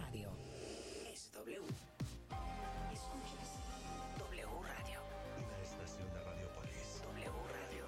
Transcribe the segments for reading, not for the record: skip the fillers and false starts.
radio. Es W. Escuchas W Radio. Una estación de Radiopolis. W Radio.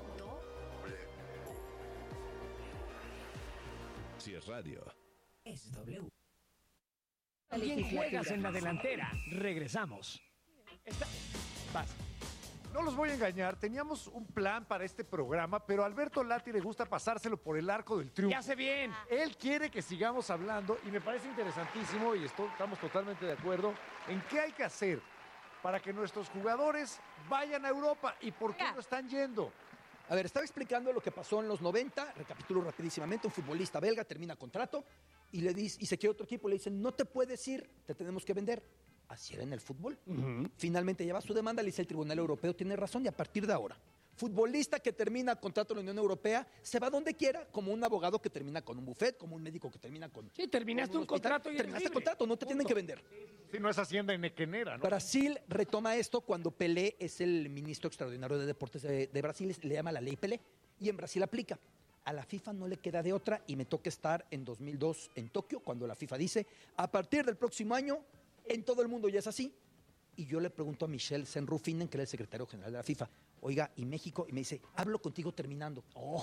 Si es radio. Es W. También juegas en la delantera. Regresamos. Vas. No los voy a engañar, teníamos un plan para este programa, pero a Alberto Lati le gusta pasárselo por el arco del triunfo. Ya sé bien. Él quiere que sigamos hablando y me parece interesantísimo y estamos totalmente de acuerdo en qué hay que hacer para que nuestros jugadores vayan a Europa y por qué no están yendo. A ver, estaba explicando lo que pasó en los 90, recapitulo rapidísimamente, un futbolista belga termina contrato y se quiere otro equipo, le dicen, no te puedes ir, te tenemos que vender. Así era en el fútbol. Finalmente lleva su demanda, le dice el Tribunal Europeo, tiene razón, y a partir de ahora, futbolista que termina contrato en la Unión Europea se va donde quiera, como un abogado que termina con un buffet, como un médico que termina con... Sí, terminaste un contrato y terminaste el contrato, no te tienen que vender. Si no es Hacienda Enequenera, ¿no? Brasil retoma esto cuando Pelé es el ministro extraordinario de Deportes de Brasil, le llama la ley Pelé, y en Brasil aplica. A la FIFA no le queda de otra y me toca estar en 2002 en Tokio, cuando la FIFA dice, a partir del próximo año, en todo el mundo ya es así. Y yo le pregunto a Michel Senrufinen, que era el secretario general de la FIFA, oiga, ¿y México? Y me dice, hablo contigo terminando.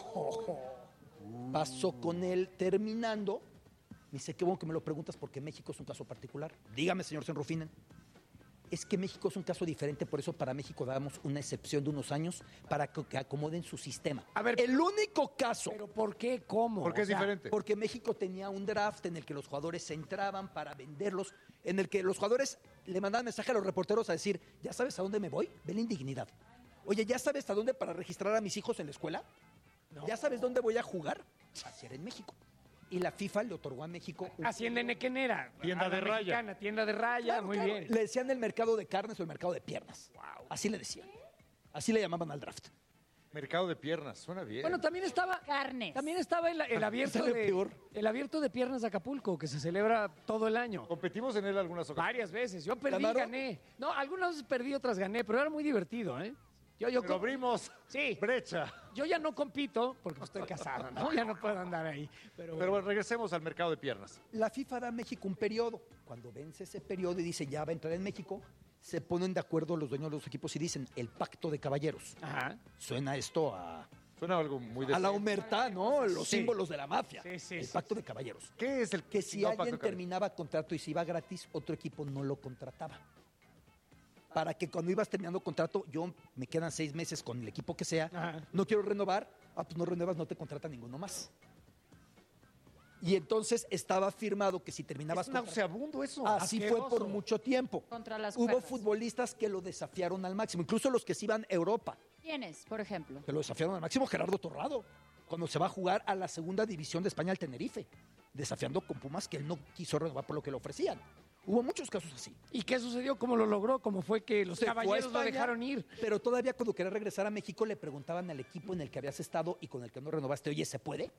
Paso con él terminando. Me dice, qué bueno que me lo preguntas porque México es un caso particular. Dígame, señor Senrufinen. Es que México es un caso diferente, por eso para México damos una excepción de unos años para que acomoden su sistema. A ver, el único caso. ¿Pero por qué? ¿Cómo? Porque es diferente. Porque México tenía un draft en el que los jugadores se entraban para venderlos, en el que los jugadores le mandaban mensaje a los reporteros a decir, ¿ya sabes a dónde me voy? Ve la indignidad. Oye, ¿ya sabes a dónde para registrar a mis hijos en la escuela? No. ¿Ya sabes dónde voy a jugar? Así era en México. Y la FIFA le otorgó a México... Hacienda Enequenera. Tienda de raya. Mexicana, tienda de raya, Claro, muy claro. bien. Le decían el mercado de carnes o el mercado de piernas. Wow. Así le decían. Así le llamaban al draft. Mercado de piernas, suena bien. Bueno, también estaba... Carnes. También estaba el abierto Sale peor. el abierto de piernas de Acapulco, que se celebra todo el año. Competimos en él algunas ocasiones. Varias veces. Yo perdí y ¿Ganaron? gané. No, algunas veces perdí, otras gané, pero era muy divertido, ¿eh? Pero abrimos Sí. brecha. Yo ya no compito porque estoy casado, ¿no? Ya no puedo andar ahí. Pero Bueno, regresemos al mercado de piernas. La FIFA da a México un periodo. Cuando vence ese periodo y dice ya va a entrar en México, se ponen de acuerdo los dueños de los equipos y dicen el pacto de caballeros. Ajá. Suena esto a Suena algo muy la decente. humertad, ¿no? Los Sí. símbolos de la mafia. Sí, el sí, pacto de caballeros. ¿Qué es el Que si no, pacto alguien de caballeros? terminaba contrato y se iba gratis, otro equipo no lo contrataba. Para que cuando ibas terminando contrato, yo me quedan 6 meses con el equipo que sea, Ajá. no quiero renovar, pues no renuevas, no te contrata ninguno más. Y entonces estaba firmado que si terminabas Es nauseabundo eso. Así fue Asqueroso. por mucho tiempo. Contra las Hubo cuerdas. futbolistas que lo desafiaron al máximo, incluso los que se iban a Europa, ¿Quiénes, por ejemplo? que lo desafiaron al máximo. Gerardo Torrado, cuando se va a jugar a la segunda división de España al Tenerife, desafiando con Pumas que él no quiso renovar por lo que le ofrecían. Hubo muchos casos así. ¿Y qué sucedió? ¿Cómo lo logró? ¿Cómo fue que los Se fue a caballeros lo España, dejaron ir? Pero todavía cuando quería regresar a México le preguntaban al equipo en el que habías estado y con el que no renovaste, oye, ¿se puede?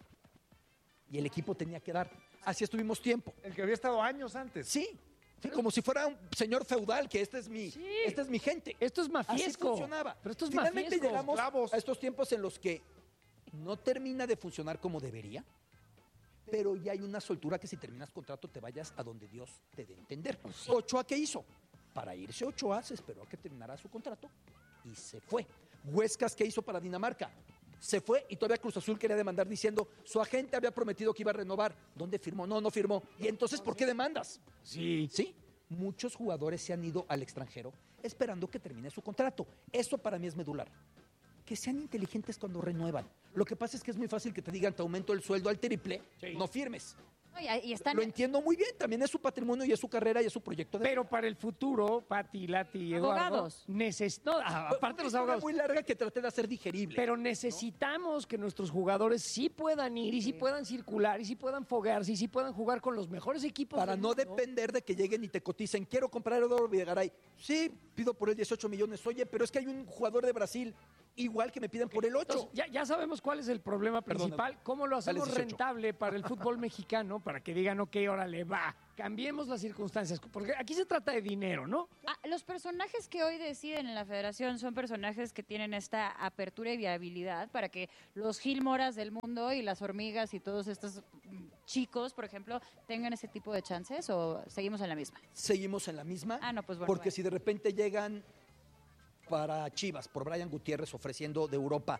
Y el equipo tenía que dar. Así estuvimos tiempo. El que había estado años antes. Sí, sí, como si fuera un señor feudal, que esta es mi gente. Esto es mafiesco. Así funcionaba. Pero esto es Finalmente mafiesco. llegamos Esclavos. a estos tiempos en los que no termina de funcionar como debería, pero ya hay una soltura que si terminas contrato te vayas a donde Dios te dé a entender. Ochoa, ¿qué hizo? Para irse Ochoa se esperó a que terminara su contrato y se fue. Huescas, ¿qué hizo para Dinamarca? Se fue y todavía Cruz Azul quería demandar diciendo su agente había prometido que iba a renovar. ¿Dónde firmó? No firmó. ¿Y entonces por qué demandas? Sí. Sí, muchos jugadores se han ido al extranjero esperando que termine su contrato. Eso para mí es medular. Que sean inteligentes cuando renuevan. Lo que pasa es que es muy fácil que te digan te aumento el sueldo al triple, Sí. no firmes. No, y están... Lo entiendo muy bien, también es su patrimonio y es su carrera y es su proyecto de Pero para el futuro, Pati, Lati y Eduardo... Abogados. Aparte de los Una abogados. muy larga que traté de hacer digerible. Pero necesitamos que nuestros jugadores sí puedan ir y sí puedan circular y sí puedan foguearse y sí puedan jugar con los mejores equipos para del no mundo. depender de que lleguen y te coticen, quiero comprar a Eduardo Videgaray. Sí, pido por él 18 millones. Oye, pero es que hay un jugador de Brasil igual que me piden por el 8. Entonces, ya sabemos cuál es el problema principal, cómo lo hacemos Dale 18. rentable para el fútbol mexicano, para que digan, ok, órale, va, cambiemos las circunstancias, porque aquí se trata de dinero, ¿no? Los personajes que hoy deciden en la federación son personajes que tienen esta apertura y viabilidad para que los Gil Moras del mundo y las hormigas y todos estos chicos, por ejemplo, tengan ese tipo de chances o seguimos en la misma? Seguimos en la misma. Ah, no, pues bueno. Porque bueno. si de repente llegan para Chivas por Brian Gutiérrez ofreciendo de Europa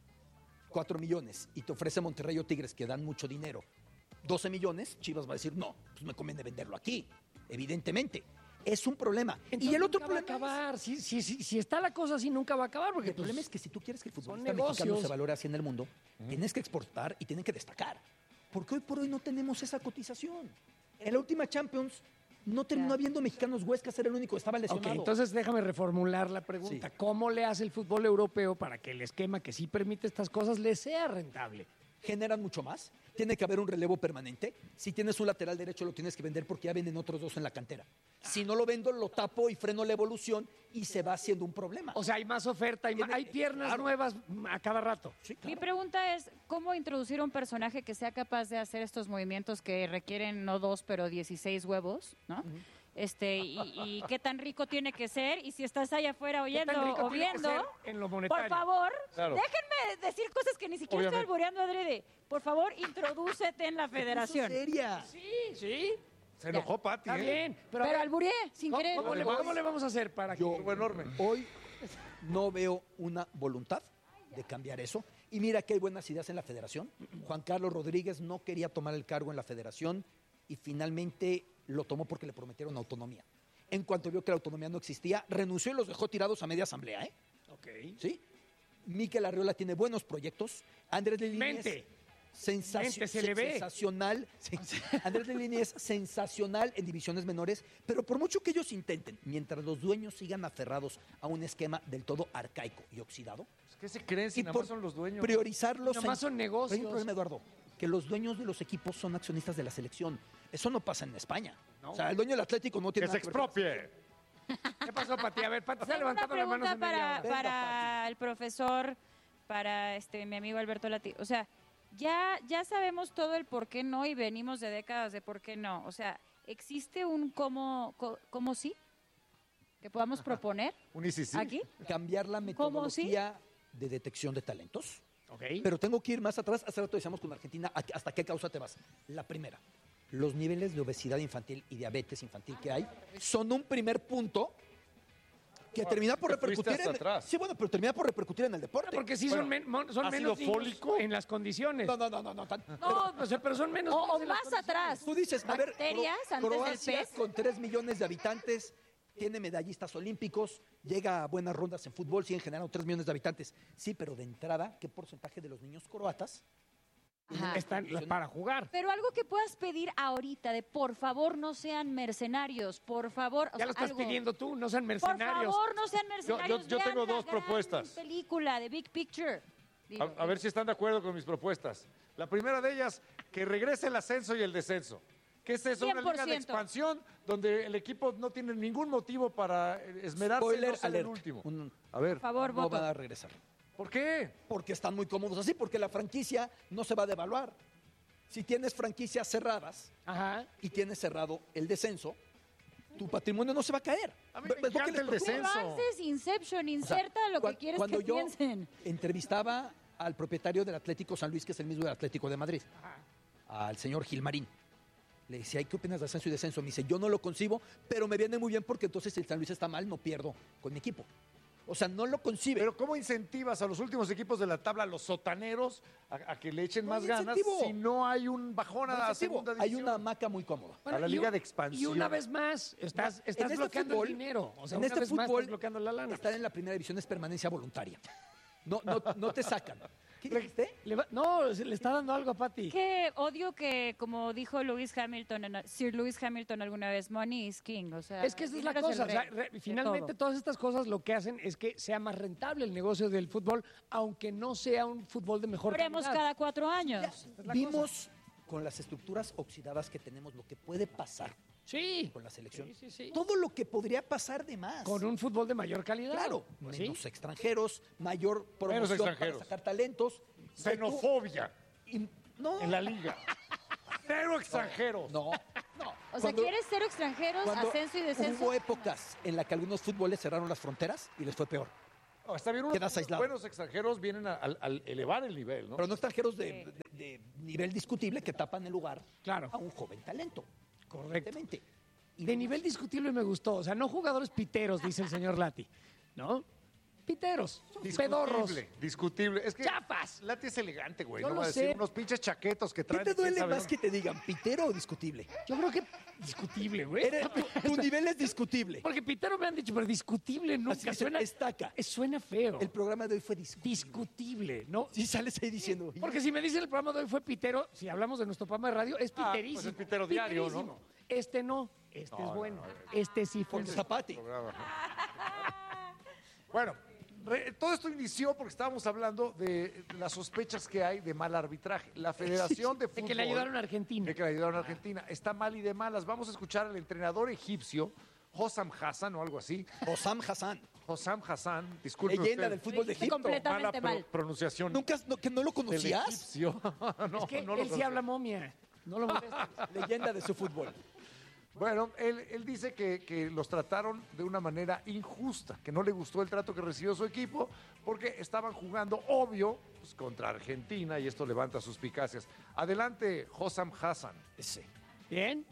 4 millones y te ofrece Monterrey o Tigres que dan mucho dinero, 12 millones, Chivas va a decir, no, pues me conviene venderlo aquí, evidentemente. Es un problema. Entonces, y el otro nunca va a problema acabar. Si está la cosa así, nunca va a acabar. Porque el problema es que si tú quieres que el son futbolista mexicano negocios. se valore así en el mundo, tienes que exportar y tienen que destacar. Porque hoy por hoy no tenemos esa cotización. En la última Champions no terminó Ya. habiendo mexicanos. Huescas era el único que estaba Ok, lesionado. entonces déjame reformular la pregunta. Sí. ¿Cómo le hace el fútbol europeo para que el esquema que sí permite estas cosas le sea rentable? Generan mucho más. Tiene que haber un relevo permanente. Si tienes un lateral derecho, lo tienes que vender porque ya venden otros 2 en la cantera. Si no lo vendo, lo tapo y freno la evolución y se va haciendo un problema. O sea, hay más oferta, hay piernas claro. nuevas a cada rato. Sí, Mi claro. pregunta es, ¿cómo introducir un personaje que sea capaz de hacer estos movimientos que requieren no 2, pero 16 huevos, ¿no? Y qué tan rico tiene que ser, y si estás allá afuera ¿Qué oyendo tan rico o tiene que viendo, ser en lo monetario? por favor, Claro. déjenme decir cosas que ni siquiera Obviamente. estoy alboreando adrede. Por favor, introdúcete en la federación. Seria. Sí, Se enojó Pati, está bien. Pero a ver, albureé, sin querer. ¿cómo le vamos a hacer para que... Yo Fue enorme. hoy no veo una voluntad de cambiar eso. Y mira que hay buenas ideas en la federación. Juan Carlos Rodríguez no quería tomar el cargo en la federación y finalmente lo tomó porque le prometieron autonomía. En cuanto vio que la autonomía no existía, renunció y los dejó tirados a media asamblea, ¿eh? Ok. ¿Sí? Mikel Arriola tiene buenos proyectos. Andrés Lilini Mente. es Mente, se le ve. sensacional. Sí. Andrés Lilini es sensacional en divisiones menores, pero por mucho que ellos intenten, mientras los dueños sigan aferrados a un esquema del todo arcaico y oxidado, ¿Qué se creen si y nada por más son los dueños? priorizarlos. Nada más son Hay negocios. un problema, Eduardo, que los dueños de los equipos son accionistas de la selección. Eso no pasa en España. No. O sea, el dueño del Atlético no tiene Que se nada que ver. expropie. ¿Qué pasó, Pati? A ver, Pati está Tengo una levantando las manos pregunta en media hora. Venga, para el profesor, para mi amigo Alberto Lati. O sea, ya sabemos todo el por qué no y venimos de décadas de por qué no. O sea, ¿existe un cómo sí que podamos proponer Un ICC. aquí? Cambiar la ¿Cómo sí? metodología de detección de talentos. Ok. Pero tengo que ir más atrás. Hace rato decíamos con Argentina, ¿hasta qué causa te vas? La primera, los niveles de obesidad infantil y diabetes infantil que hay son un primer punto que termina por te fuiste repercutir hasta atrás. Sí, bueno, pero termina por repercutir en el deporte. Porque sí Bueno, son ¿ácido menos niños fólico? en las condiciones. No. No, pero son menos niños O en las más condiciones. atrás. Tú dices, a ver, Bacterias antes del Croacia pez. con 3 millones de habitantes, tiene medallistas olímpicos, llega a buenas rondas en fútbol, siguen generando 3 millones de habitantes. Sí, pero de entrada, ¿qué porcentaje de los niños croatas Ajá. Están para jugar. Pero algo que puedas pedir ahorita de por favor no sean mercenarios, por favor. o Ya sea, lo estás algo. pidiendo tú, no sean Por mercenarios. favor, no sean mercenarios. yo vean tengo la dos gran propuestas. Película de Big Picture. Dilo. A ver si están de acuerdo con mis propuestas. La primera de ellas, que regrese el ascenso y el descenso. ¿Qué es eso? Una liga de 100%. expansión donde el equipo no tiene ningún motivo para esmerarse en Spoiler no ser el alert. último. Un- A ver, Por favor, no voto. van a regresar? ¿por qué? Porque están muy cómodos así, porque la franquicia no se va a devaluar. Si tienes franquicias cerradas Ajá. y tienes cerrado el descenso, tu patrimonio no se va a caer. A mí me Es lo que encanta les el preocupa. descenso. Pero haces Inception, O sea, inserta lo que quieres cuando que yo piensen. entrevistaba al propietario del Atlético San Luis, que es el mismo del Atlético de Madrid, al señor Gilmarín, le decía, ¿y qué opinas de ascenso y descenso? Me dice, yo no lo concibo, pero me viene muy bien porque entonces si el San Luis está mal, no pierdo con mi equipo. O sea, no lo concibe. Pero ¿cómo incentivas a los últimos equipos de la tabla, los sotaneros, a que le echen No más hay ganas incentivo. si no hay un bajón a No la es efectivo. segunda Hay división? una hamaca muy cómoda. A la y liga un- de expansión. Y una vez más, estás En este bloqueando fútbol- el dinero. O sea, en una este vez más fútbol, estás bloqueando la lana. estar en la primera división es permanencia voluntaria. No te sacan. ¿Qué dijiste? No, le está dando algo a Pati. Que odio que, como dijo Sir Lewis Hamilton alguna vez, money is king. O sea, Es que esa es la dinero cosa. el O sea, rey de finalmente todo. todas estas cosas lo que hacen es que sea más rentable el negocio del fútbol, aunque no sea un fútbol de mejor Veremos calidad. cada 4 años. Vimos con las estructuras oxidadas que tenemos lo que puede pasar Sí. con la selección. Sí. Todo lo que podría pasar de más. Con un fútbol de mayor calidad. Claro, Pues menos sí. extranjeros, mayor promoción extranjeros. para sacar talentos. Xenofobia No, en la liga. Cero extranjeros. no. O sea, Cuando- ¿quieres cero extranjeros, Cuando ascenso y descenso? hubo épocas en las que algunos fútboles cerraron las fronteras y les fue peor. Oh, está bien, unos Quedas aislado. buenos extranjeros vienen al elevar el nivel, ¿no? Pero no extranjeros de nivel discutible que tapan el lugar Claro. a un joven talento. Correcto. Evidentemente. Y de nivel discutible me gustó. O sea, no jugadores piteros, dice el señor Lati. ¿No? Piteros, pedorros, Discutible. Es que chafas. Lati es elegante, güey. Yo No lo va a decir sé. unos pinches chaquetos que ¿Qué traen. te quién duele sabe más dónde. que te digan, pitero o discutible? Yo creo que discutible, güey. Tu nivel es discutible. Porque pitero me han dicho, pero discutible nunca. Así que Suena, destaca. suena feo. El programa de hoy fue discutible. Discutible, ¿no? Sí sales ahí diciendo. Porque si me dicen el programa de hoy fue pitero, si hablamos de nuestro programa de radio, es Ah, piterísimo. pues es pitero diario, ¿no? Piterísimo. Este no, este es bueno. Este sí fue. Con Zapati. Bueno, todo esto inició porque estábamos hablando de las sospechas que hay de mal arbitraje. La Federación de De Fútbol... que le ayudaron a Argentina. De que le ayudaron a Argentina. Está mal y de malas. Vamos a escuchar al entrenador egipcio, Hossam Hassan o algo así. Osam Hassan, Hossam Hassan, disculpe leyenda usted. del fútbol de Dijiste Egipto. completamente Mala mal. pronunciación ¿Nunca, que no lo del conocías? egipcio. No, Es que no lo él sí conocía. habla momia. No lo molestes. Leyenda de su fútbol. Bueno, él dice que los trataron de una manera injusta, que no le gustó el trato que recibió su equipo porque estaban jugando, obvio, pues, contra Argentina y esto levanta suspicacias. Adelante, Hossam Hassan. Ese. ¿Bien?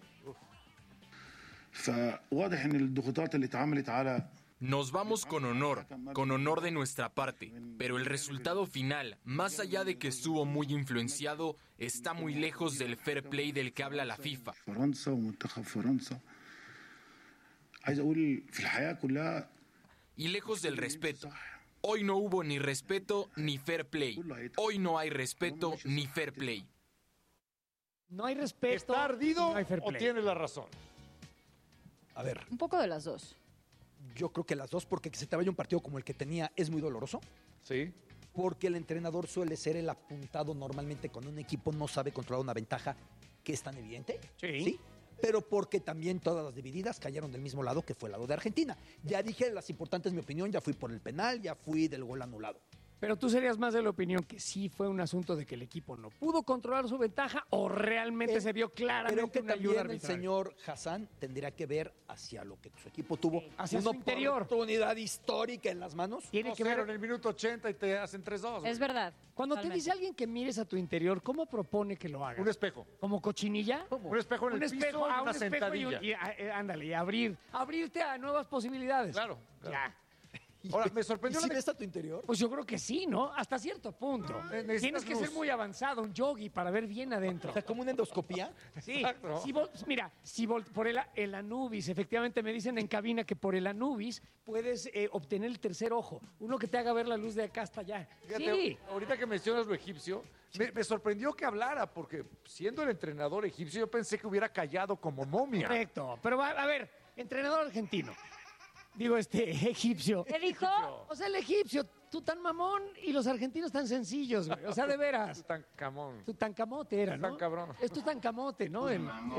فواضح ان الضغوطات اللي اتعملت على Nos vamos con honor de nuestra parte, pero el resultado final, más allá de que estuvo muy influenciado, está muy lejos del fair play del que habla la FIFA. فرنسا ومنتخب فرنسا عايز اقول في الحياه كلها Y lejos del respeto. Hoy no hubo ni respeto ni fair play. Hoy no hay respeto ni fair play. No hay respeto. ¿Está ardido no hay fair o play. tiene la razón? A ver, Un poco de las dos. yo creo que las dos, porque que se te vaya un partido como el que tenía es muy doloroso. Sí. Porque el entrenador suele ser el apuntado normalmente cuando un equipo no sabe controlar una ventaja que es tan evidente. Sí. Pero porque también todas las divididas cayeron del mismo lado que fue el lado de Argentina. Ya dije las importantes, mi opinión, ya fui por el penal, ya fui del gol anulado. Pero tú serías más de la opinión que sí fue un asunto de que el equipo no pudo controlar su ventaja o realmente se vio Creo claramente que una ayuda también el arbitral. señor Hassan tendría que ver hacia lo que su equipo tuvo. Hacia una su interior. oportunidad histórica en las manos. Tiene que 2-0 en ver. el minuto 80 y te hacen 3-2. güey. Es verdad. Cuando te totalmente. dice alguien que mires a tu interior, ¿cómo propone que lo hagas? Un espejo. ¿Como cochinilla? Un espejo en Un el piso espejo, y una un espejo sentadilla. ándale, y abrirte a nuevas posibilidades. Claro, claro. Ya. Ahora, me sorprendió ¿Y si la... ves a tu interior? Pues yo creo que sí, ¿no? Hasta cierto punto. Necesitas Tienes que luz. ser muy avanzado, un yogi, para ver bien adentro. O sea, como una endoscopía. Sí, Exacto. mira, por el Anubis, efectivamente me dicen en cabina que por el Anubis puedes obtener el tercer ojo, uno que te haga ver la luz de acá hasta allá. Fíjate, Sí, ahorita que mencionas lo egipcio, me sorprendió que hablara, porque siendo el entrenador egipcio, yo pensé que hubiera callado como momia. correcto. Pero a ver, entrenador argentino, digo egipcio. ¿Qué dijo? O sea, el egipcio, tú tan mamón y los argentinos tan sencillos, güey. O sea, de veras. Tan camón. Tutankamote era, ¿no? Tan cabrón. Es Tutankamote, ¿no?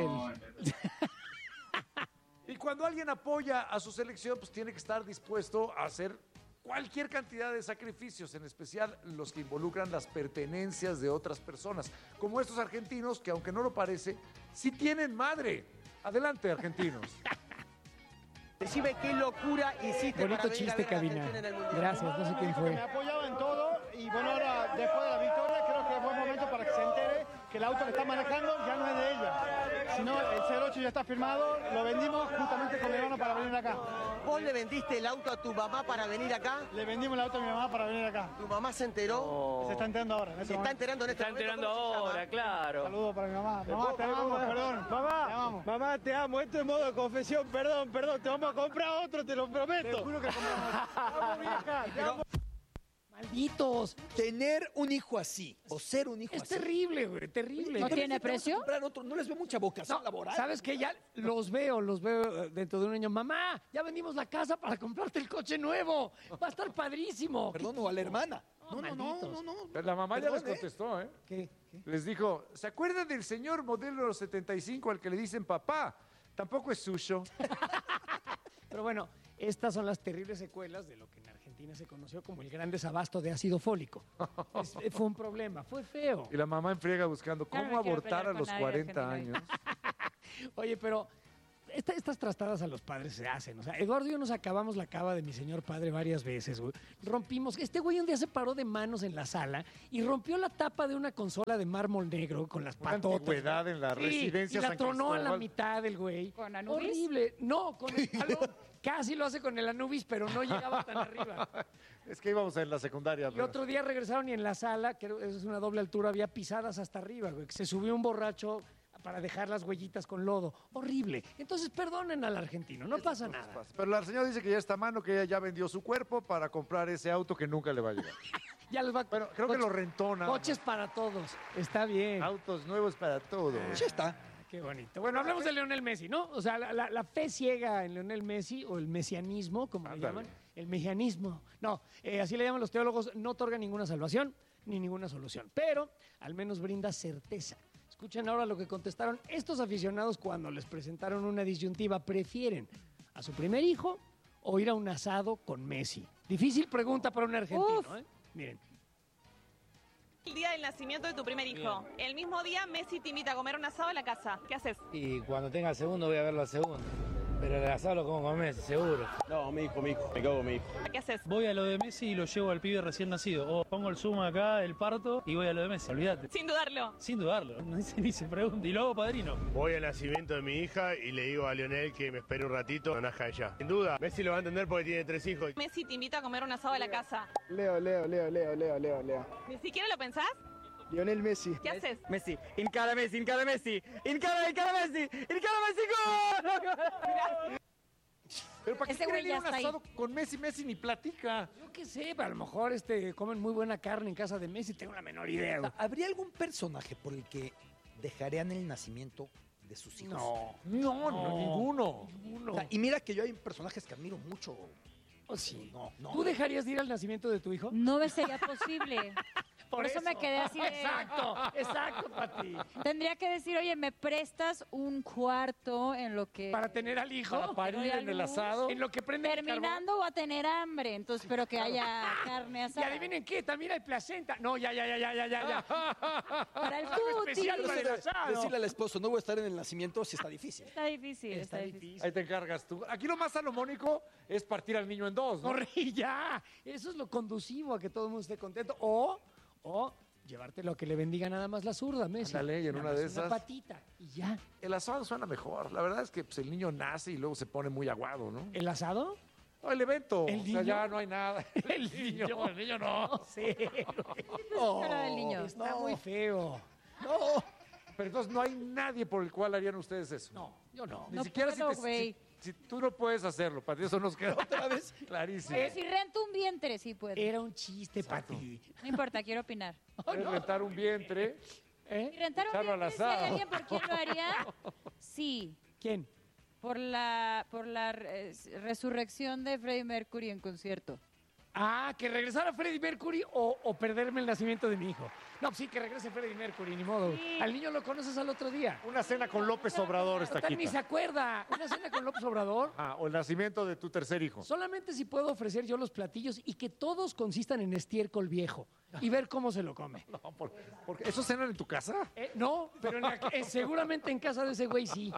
Y cuando alguien apoya a su selección, pues tiene que estar dispuesto a hacer cualquier cantidad de sacrificios, en especial los que involucran las pertenencias de otras personas, como estos argentinos que, aunque no lo parece, sí tienen madre. Adelante, argentinos. Decime qué locura hiciste Bonito para venir a chiste, ver a cabina. Argentina en el Mundial. Gracias, no sé quién Me fue. apoyaba en todo y bueno, ahora después de la victoria creo que es buen momento para que se entere que el auto que está manejando ya no es de ella. Sino el 08 ya está firmado, lo vendimos justamente con mi hermano para venir acá. ¿Vos le vendiste el auto a tu mamá para venir acá? Le vendimos el auto a mi mamá para venir acá. ¿Tu mamá se enteró? Se está enterando ahora. Se está enterando en este momento. ¿Cómo se llama? Claro. Saludos para mi mamá. Mamá, te amamos, perdón. Mamá, te amamos. Mamá, te amo. Esto es modo confesión. Perdón. Te vamos a comprar otro, te lo prometo. Te juro que compramos. Te amo, vieja, te amo. Malditos. Tener un hijo así o ser un hijo Es así. terrible, güey, terrible. ¿No ¿Qué tiene les tenemos que precio? comprar otro? No les veo mucha vocación laboral. ¿Sabes qué? Ya los veo dentro de un año. Mamá, ya vendimos la casa para comprarte el coche nuevo. Va a estar padrísimo. Perdón, o a la hermana. No. malditos. Pero la mamá ya Perdón, les contestó, ¿eh? ¿Qué? Les dijo, ¿se acuerdan del señor modelo 75 al que le dicen papá? Tampoco es suyo. Pero bueno, estas son las terribles secuelas de lo que en Argentina se conoció como el gran desabasto de ácido fólico. Fue un problema, fue feo. Y la mamá en friega buscando Ya no cómo me quiero abortar pelear a con los nadie de 40 Argentina. años. Oye, pero estas trastadas a los padres se hacen. O sea, Eduardo y yo nos acabamos la cava de mi señor padre varias veces, güey. Rompimos. Este güey un día se paró de manos en la sala y rompió la tapa de una consola de mármol negro con las Una patotas. antigüedad en la residencia y la San tronó a la Cristóbal. mitad el güey. ¿Con Anubis? Horrible. No, con el palo. Casi lo hace con el Anubis, pero no llegaba tan arriba. Es que íbamos en la secundaria. Y otro día regresaron y en la sala, que es una doble altura, había pisadas hasta arriba, güey. Se subió un borracho para dejar las huellitas con lodo. Horrible. Entonces, perdonen al argentino, no pasa nada. Pero la señora dice que ya está a mano, que ella ya vendió su cuerpo para comprar ese auto que nunca le va a llegar. Ya les va. Bueno, creo que lo rentó nada más. Coches para todos. Está bien. Autos nuevos para todos. Ya está. Qué bonito. Bueno, hablamos de Lionel Messi, ¿no? O sea, la fe ciega en Lionel Messi, o el mesianismo, como le Ándale. llaman. El mesianismo. No, así le llaman los teólogos, no otorga ninguna salvación ni ninguna solución. Pero al menos brinda certeza. Escuchen ahora lo que contestaron estos aficionados cuando les presentaron una disyuntiva. ¿Prefieren a su primer hijo o ir a un asado con Messi? Difícil pregunta para un argentino, Uf. ¿eh? Miren. El día del nacimiento de tu primer hijo. El mismo día Messi te invita a comer un asado en la casa. ¿Qué haces? Y cuando tenga el segundo voy a verlo al segundo. Pero el asado lo como con Messi, seguro. No, mi hijo, me cago con mi hijo. ¿Qué haces? Voy a lo de Messi y lo llevo al pibe recién nacido. O pongo el zoom acá, el parto, y voy a lo de Messi. Olvídate. Sin dudarlo. Sin dudarlo. Ni se pregunta. Y lo hago padrino. Voy al nacimiento de mi hija y le digo a Lionel que me espere un ratito, no nazca ella. Sin duda, Messi lo va a entender porque tiene 3 hijos. Messi te invita a comer un asado en la casa. Leo. ¿Ni siquiera lo pensás? Lionel Messi. ¿Qué haces? Messi. Incara Messi, incara Messi. Incara Messi. Incara Messi. ¡Gol! Pero ¿para qué Ese quieren güey ir a ya un está ahí. asado con Messi? Messi ni platica. Yo qué sé, a lo mejor comen muy buena carne en casa de Messi, tengo la menor idea. güey. ¿Habría algún personaje por el que dejarían el nacimiento de sus hijos? No, ninguno. O sea, y mira que yo hay personajes que admiro mucho. Oh, sí. No. ¿Tú dejarías de ir al nacimiento de tu hijo? No me sería posible. Por eso me quedé así de... Exacto, Pati. Tendría que decir, oye, ¿me prestas un cuarto en lo que... Para tener al hijo, Para parir doy a en el luz? asado. en lo que prende el Terminando voy a tener hambre, entonces espero que haya carne Y asada. adivinen qué, también hay placenta. No, ya. Para el Algo cuti. especial para el asado. Decirle al esposo, no voy a estar en el nacimiento si está difícil. Está difícil, está difícil. Ahí te encargas tú. Aquí lo más salomónico es partir al niño en dos, ¿no? Corre, ya. Eso es lo conducivo a que todo el mundo esté contento. O llevártelo a que le bendiga nada más la zurda, Messi. Ándale, y en Nada una de más esas- Una patita y ya. El asado suena mejor. La verdad es que pues, el niño nace y luego se pone muy aguado, ¿no? ¿El asado? No, el evento. ¿El O sea, niño? ya no hay nada. El niño no. Sí. Cara del niño. Está muy feo. Pero entonces no hay nadie por el cual harían ustedes eso. No, yo no. Ni No siquiera puedo, si, güey. si tú no puedes hacerlo, para eso nos queda otra vez clarísimo. Si rento un vientre, sí puedo. Era un chiste, Pati. No importa, quiero opinar. Puedes rentar un vientre. ¿Eh? Si rentar un Echarlo al vientre, si hay asado. alguien por quién lo haría, sí. ¿Quién? Por la resurrección de Freddie Mercury en concierto. Ah, que regresara Freddie Mercury o perderme el nacimiento de mi hijo. No, sí, que regrese Freddie Mercury, ni modo. Sí. Al niño lo conoces al otro día. Una cena con López Obrador está Total, aquí. ni se acuerda. Una cena con López Obrador. O el nacimiento de tu tercer hijo. Solamente si puedo ofrecer yo los platillos y que todos consistan en estiércol viejo y ver cómo se lo come. No, porque ¿eso cenan en tu casa? No, pero seguramente en casa de ese güey sí.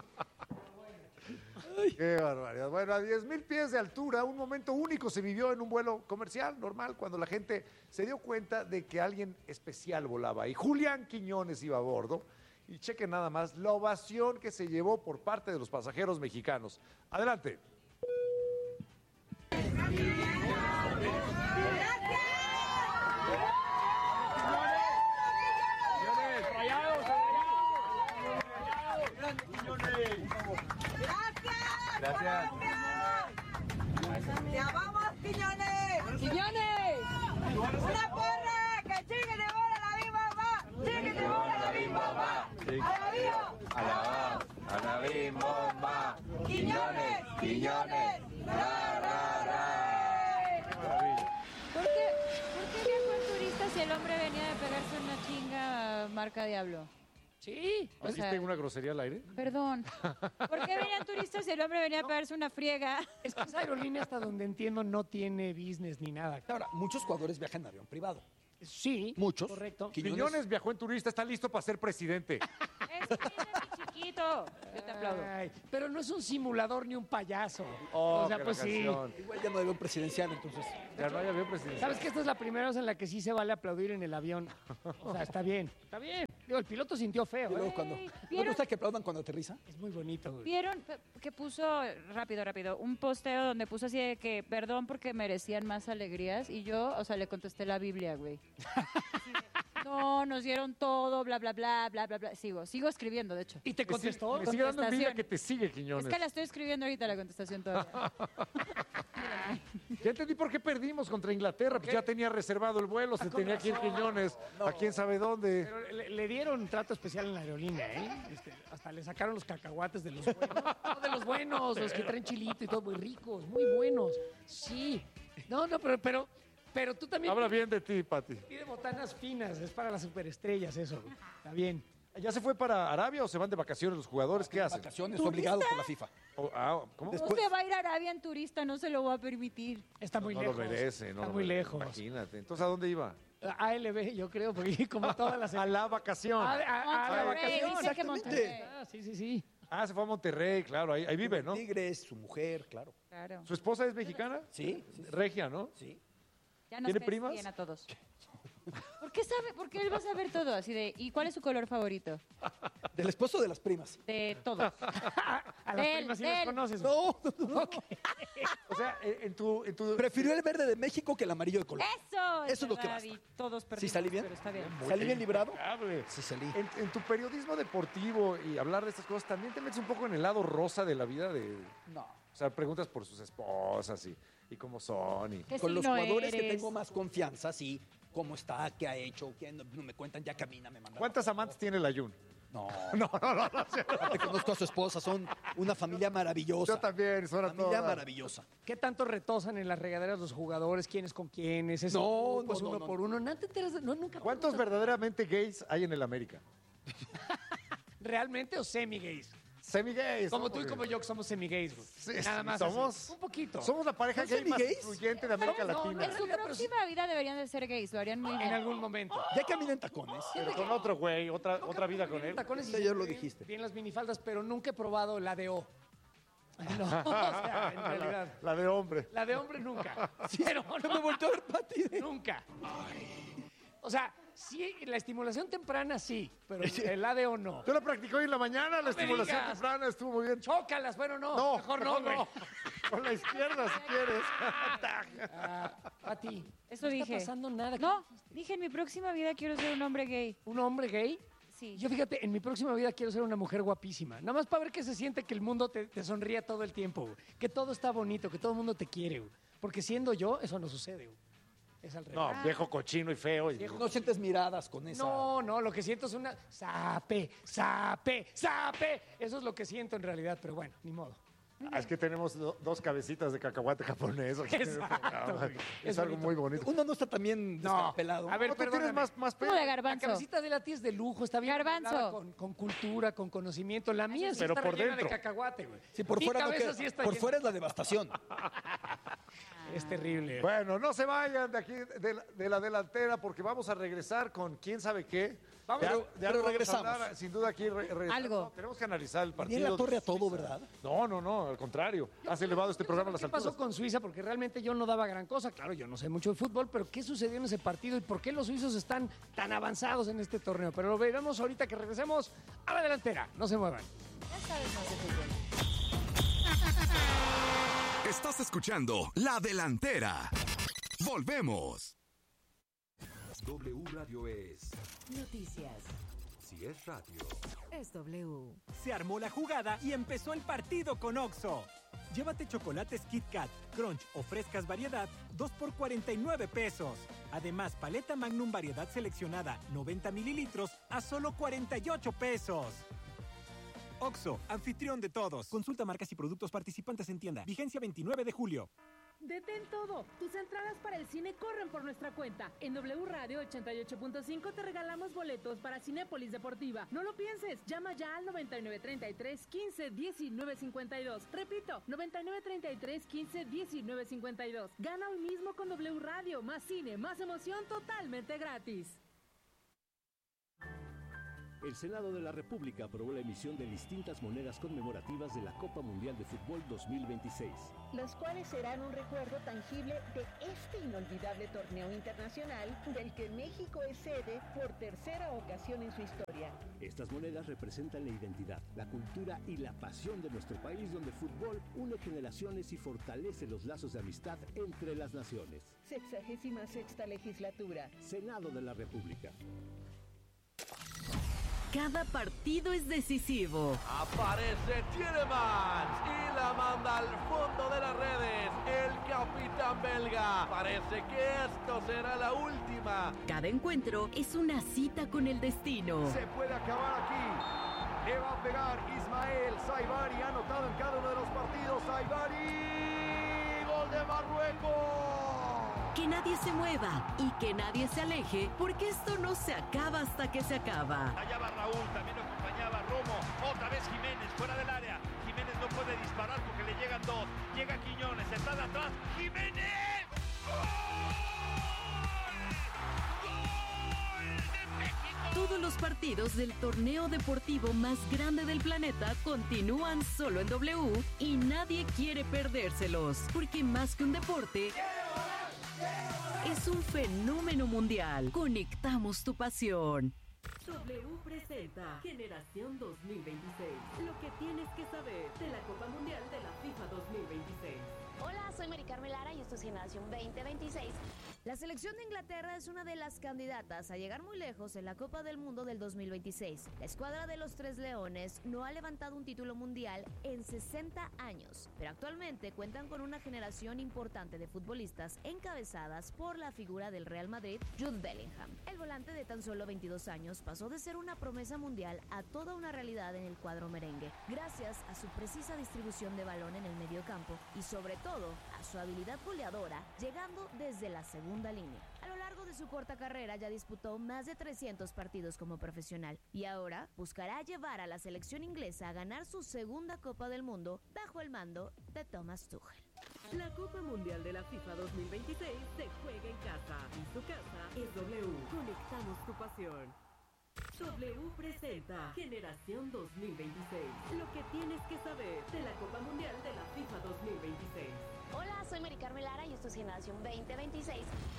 Qué barbaridad. Bueno, a 10,000 pies de altura, un momento único se vivió en un vuelo comercial normal cuando la gente se dio cuenta de que alguien especial volaba y Julián Quiñones iba a bordo. Y chequen nada más la ovación que se llevó por parte de los pasajeros mexicanos. Adelante. Gracias. ¡Te amamos, Quiñones! ¡Quiñones! ¡Una porra! ¡Que chique de bola la Big Mamá! ¡Chique de bola la Big Mamá! ¡A la viva! A la Bim Bomba. ¡Quiñones! ¡Quiñones! ¿Por qué viajó el turista si el hombre venía de pegarse una chinga marca Diablo? Sí. O ¿Hiciste sea, una grosería al aire? perdón. ¿Por qué venían turistas si el hombre venía a pegarse una friega? Es que esa aerolínea, hasta donde entiendo, no tiene business ni nada. Ahora, muchos jugadores viajan en avión privado. Sí. Muchos. Correcto. Quiñones viajó en turista, está listo para ser presidente. Es que viene mi Chiquito, yo te aplaudo. Ay, pero no es un simulador ni un payaso. Oh, o sea, qué pues sí. canción. Igual ya no hay avión presidencial, entonces. Ya no hay avión presidencial. ¿Sabes que esta es la primera vez en la que sí se vale aplaudir en el avión? O sea, está bien, está bien. Digo, el piloto sintió feo. Y luego ¿eh? cuando. ¿No te ¿vieron? gusta que aplaudan cuando aterriza? Es muy bonito, güey. ¿Vieron que puso, rápido, un posteo donde puso así de que perdón porque merecían más alegrías? Y yo, o sea, le contesté la Biblia, güey. Así de, no, nos dieron todo, bla, bla, bla, bla, bla, bla. Sigo escribiendo, de hecho. ¿Y te contestó? Me sigue dando envidia Contestación. que te sigue, Quiñones. Es que la estoy escribiendo ahorita la contestación todavía. Ya entendí por qué perdimos contra Inglaterra. Pues ya tenía reservado el vuelo, se con tenía que ir razón. Quiñones a quién sabe dónde. Pero le dieron trato especial en la aerolínea, ¿eh? Hasta le sacaron los cacahuates de los buenos. No, de los buenos, los que traen chilito y todo, muy ricos, muy buenos. Sí. No, pero tú también Habla bien de ti, Pati. pide botanas finas, es para las superestrellas eso. Está bien. ¿Ya se fue para Arabia o se van de vacaciones los jugadores? ¿Qué hacen? Vacaciones, obligado por la FIFA. ¿Cómo? No se va a ir a Arabia en turista, no se lo va a permitir. Está muy No lejos. lo merece, no Está lo muy merece. lejos. Imagínate. Entonces, ¿a dónde iba? ALB, yo creo, porque como todas las... A la vacación. A la Monterrey, vacación. dice que Monterrey. Sí. Ah, se fue a Monterrey, claro, ahí vive, ¿no? Tigres, su mujer, claro. Claro. ¿Su esposa es mexicana? Sí. Regia, ¿no? Sí. Ya nos ¿Tiene caes primas? bien a todos. ¿Por qué sabe? ¿Por qué él va a saber todo? Así de, ¿y cuál es su color favorito? ¿Del esposo o de las primas? De todos. A las primas sí las conoces. No. O sea, en tu... Prefirió el verde de México que el amarillo de Colombia. Eso es lo que verdad, basta. y todos perdimos, ¿Sí salí bien? pero está bien. ¿Salí bien librado? Impecable. Sí, salí. En tu periodismo deportivo y hablar de estas cosas, ¿también te metes un poco en el lado rosa de la vida de...? No. O sea, preguntas por sus esposas y cómo son y... ¿Qué Con los signo jugadores que eres? tengo más confianza, sí. ¿Cómo está? ¿Qué ha hecho? ¿Qué no me cuentan? Ya camina, me mandan. ¿Cuántas amantes tiene el Ayun? No. No. Te conozco a su esposa, son una familia maravillosa. Yo también, son a Familia todas. maravillosa. ¿Qué tanto retosan en las regaderas los jugadores? ¿Quiénes con quiénes? ¿Es No, pues no, uno no, por uno? ¿No te enteras? No, nunca. ¿Cuántos verdaderamente gays hay en el América? ¿Realmente o semi-gays? Semi-gays. Como ¿no? tú y como yo que somos semi-gays, güey. Sí, Nada más. somos- así. Un poquito. Somos la pareja ¿Son gay más semi-gays? influyente de América No, Latina. En su próxima vida deberían de ser gays, lo harían muy En bien. algún momento. Ya camina en tacones. Pero con otro güey, otra vida con él. Tacones y Sí, ayer lo bien- dijiste. Bien las minifaldas, pero nunca he probado la de O. No, o sea, en realidad. La de hombre. La de hombre nunca. Pero No me volteó a ver, Pati. nunca. O sea, sí, la estimulación temprana sí, pero el ADO no. Yo la practicé hoy en la mañana, la me estimulación digas. temprana, estuvo muy bien. Chócalas, bueno, no. No, mejor no, güey. Con la izquierda, si quieres. A ti. Eso no dije. está pasando nada. No, dije en mi próxima vida quiero ser un hombre gay. ¿Un hombre gay? Sí. Yo fíjate, en mi próxima vida quiero ser una mujer guapísima. Nada más para ver que se siente que el mundo te sonríe todo el tiempo, güey. Que todo está bonito, que todo el mundo te quiere, güey. Porque siendo yo, eso no sucede, güey. Es al revés. No, viejo cochino y feo. No sientes miradas con esa. No, lo que siento es una sape. Eso es lo que siento en realidad, pero bueno, ni modo. Es que tenemos dos cabecitas de cacahuate japonés. aquí en el Exacto, programa. güey. Es algo muy bonito. Uno no está también descarapelado. A ver, No, tú tienes perdóname. más Como pelo. de La garbanzo. cabecita de la tía es de lujo, está bien Garbanzo. arreglada con cultura, con conocimiento. La mía sí Pero está por rellena dentro. de cacahuate, güey. Sí, por Mi fuera no cabeza queda. sí está Por llena. fuera es la devastación. Es terrible. Bueno, no se vayan de aquí, de la delantera, porque vamos a regresar con quién sabe qué. Vamos, De pero algo vamos a regresamos. hablar, sin duda aquí Algo. no, tenemos que analizar el partido. Viene la torre a todo, ¿verdad? No, al contrario. Has elevado este programa a las ¿Qué pasó alturas. con Suiza? Porque realmente yo no daba gran cosa. Claro, yo no sé mucho de fútbol, pero ¿qué sucedió en ese partido y por qué los suizos están tan avanzados en este torneo? Pero lo veremos ahorita que regresemos a la delantera. No se muevan. Ya sabes más de fútbol. Estás escuchando La Delantera. Volvemos. W Radio es... Noticias. Si es radio. Es W. Se armó la jugada y empezó el partido con Oxxo. Llévate chocolates Kit Kat, Crunch o frescas variedad, 2 por 49 pesos. Además, paleta Magnum variedad seleccionada, 90 mililitros, a solo 48 pesos. Oxxo, anfitrión de todos. Consulta marcas y productos participantes en tienda. Vigencia 29 de julio. Detén todo. Tus entradas para el cine corren por nuestra cuenta. En W Radio 88.5 te regalamos boletos para Cinépolis Deportiva. No lo pienses. Llama ya al 9933 15 19 52. Repito, 9933 15 19 52. Gana hoy mismo con W Radio. Más cine, más emoción, totalmente gratis. El Senado de la República aprobó la emisión de distintas monedas conmemorativas de la Copa Mundial de Fútbol 2026. Las cuales serán un recuerdo tangible de este inolvidable torneo internacional del que México es sede por tercera ocasión en su historia. Estas monedas representan la identidad, la cultura y la pasión de nuestro país, donde el fútbol une generaciones y fortalece los lazos de amistad entre las naciones. 66ª legislatura. Senado de la República. Cada partido es decisivo. Aparece Tielemans y la manda al fondo de las redes. El capitán belga. Parece que esto será la última. Cada encuentro es una cita con el destino. Se puede acabar aquí. Le va a pegar Ismael Saibari. Ha anotado en cada uno de los partidos. Saibari. Gol de Marruecos. Que nadie se mueva y que nadie se aleje, porque esto no se acaba hasta que se acaba. Allá va Raúl, también lo acompañaba Romo, otra vez Jiménez, fuera del área. Jiménez no puede disparar porque le llegan dos. Llega Quiñones, está de atrás. ¡Jiménez! ¡Gol! ¡Gol de México! Todos los partidos del torneo deportivo más grande del planeta continúan solo en W y nadie quiere perdérselos, porque más que un deporte, es un fenómeno mundial. Conectamos tu pasión. W presenta Generación 2026. Lo que tienes que saber de la Copa Mundial de la FIFA 2026. Hola, soy Mari Carmen Lara y esto es Generación 2026. La selección de Inglaterra es una de las candidatas a llegar muy lejos en la Copa del Mundo del 2026. La escuadra de los Tres Leones no ha levantado un título mundial en 60 años, pero actualmente cuentan con una generación importante de futbolistas encabezadas por la figura del Real Madrid, Jude Bellingham. El volante de tan solo 22 años pasó de ser una promesa mundial a toda una realidad en el cuadro merengue, gracias a su precisa distribución de balón en el mediocampo y sobre todo a su habilidad goleadora, llegando desde la segunda línea. A lo largo de su corta carrera ya disputó más de 300 partidos como profesional y ahora buscará llevar a la selección inglesa a ganar su segunda Copa del Mundo bajo el mando de Thomas Tuchel. La Copa Mundial de la FIFA 2026 se juega en casa y su casa es W. Conectamos tu pasión. W presenta Generación 2026. Lo que tienes que saber de la Copa Mundial de la FIFA 2026. Hola, soy Mari Carmen Lara y esto es Generación 2026.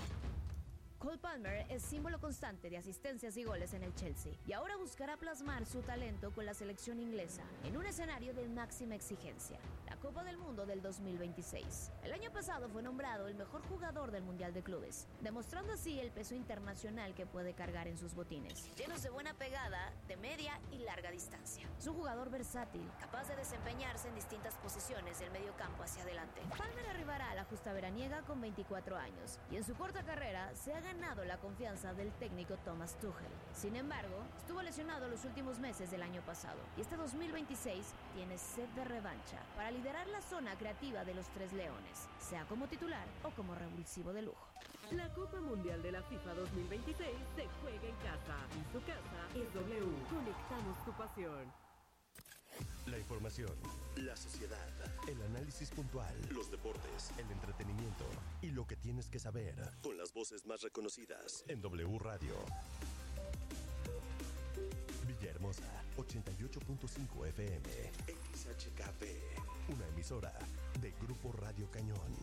Cole Palmer es símbolo constante de asistencias y goles en el Chelsea y ahora buscará plasmar su talento con la selección inglesa en un escenario de máxima exigencia, la Copa del Mundo del 2026. El año pasado fue nombrado el mejor jugador del Mundial de Clubes, demostrando así el peso internacional que puede cargar en sus botines, llenos de buena pegada, de media y larga distancia. Es un jugador versátil, capaz de desempeñarse en distintas posiciones del medio campo hacia adelante. Palmer arribará a la justa veraniega con 24 años y en su corta carrera se ha ganado la confianza del técnico Thomas Tuchel. Sin embargo, estuvo lesionado los últimos meses del año pasado y este 2026 tiene sed de revancha para liderar la zona creativa de los Tres Leones, sea como titular o como revulsivo de lujo. La Copa Mundial de la FIFA 2026 se juega en casa y su casa es W. Conectamos tu pasión. La información, la sociedad, el análisis puntual, los deportes, el entretenimiento y lo que tienes que saber con las voces más reconocidas en W Radio. Villahermosa, 88.5 FM, XHKP, una emisora de Grupo Radio Cañón.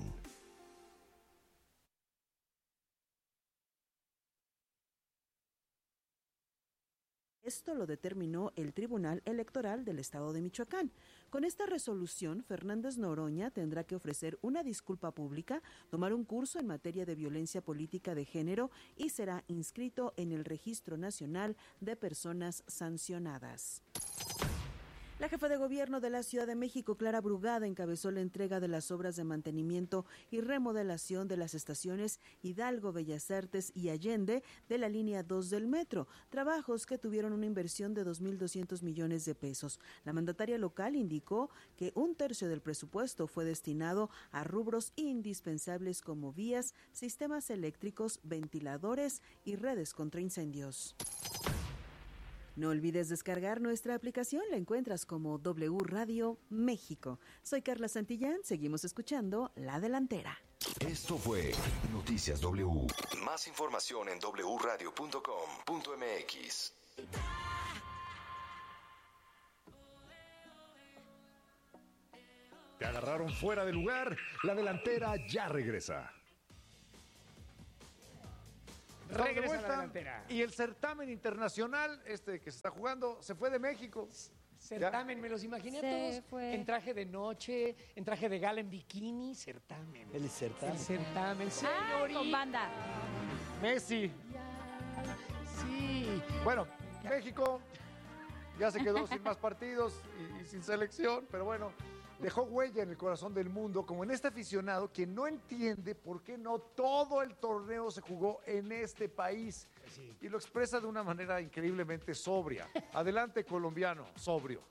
Esto lo determinó el Tribunal Electoral del Estado de Michoacán. Con esta resolución, Fernández Noroña tendrá que ofrecer una disculpa pública, tomar un curso en materia de violencia política de género y será inscrito en el Registro Nacional de Personas Sancionadas. La jefa de gobierno de la Ciudad de México, Clara Brugada, encabezó la entrega de las obras de mantenimiento y remodelación de las estaciones Hidalgo, Bellas Artes y Allende de la línea 2 del metro, trabajos que tuvieron una inversión de 2.200 millones de pesos. La mandataria local indicó que 1/3 del presupuesto fue destinado a rubros indispensables como vías, sistemas eléctricos, ventiladores y redes contra incendios. No olvides descargar nuestra aplicación, la encuentras como W Radio México. Soy Carla Santillán, seguimos escuchando La Delantera. Esto fue Noticias W. Más información en wradio.com.mx. agarraron fuera de lugar. La delantera ya regresa. Estamos de Regresa vuelta. la delantera. Y el certamen internacional, que se está jugando, se fue de México. Certamen, me los imaginé a Se todos fue. en traje de noche, en traje de gala, en bikini, certamen. El certamen. El certamen, Ah, señorita. con banda. Messi. Sí. Bueno, México ya se quedó sin más partidos y sin selección, pero bueno, dejó huella en el corazón del mundo, como en este aficionado que no entiende por qué no todo el torneo se jugó en este país. Y lo expresa de una manera increíblemente sobria. Adelante, colombiano, sobrio.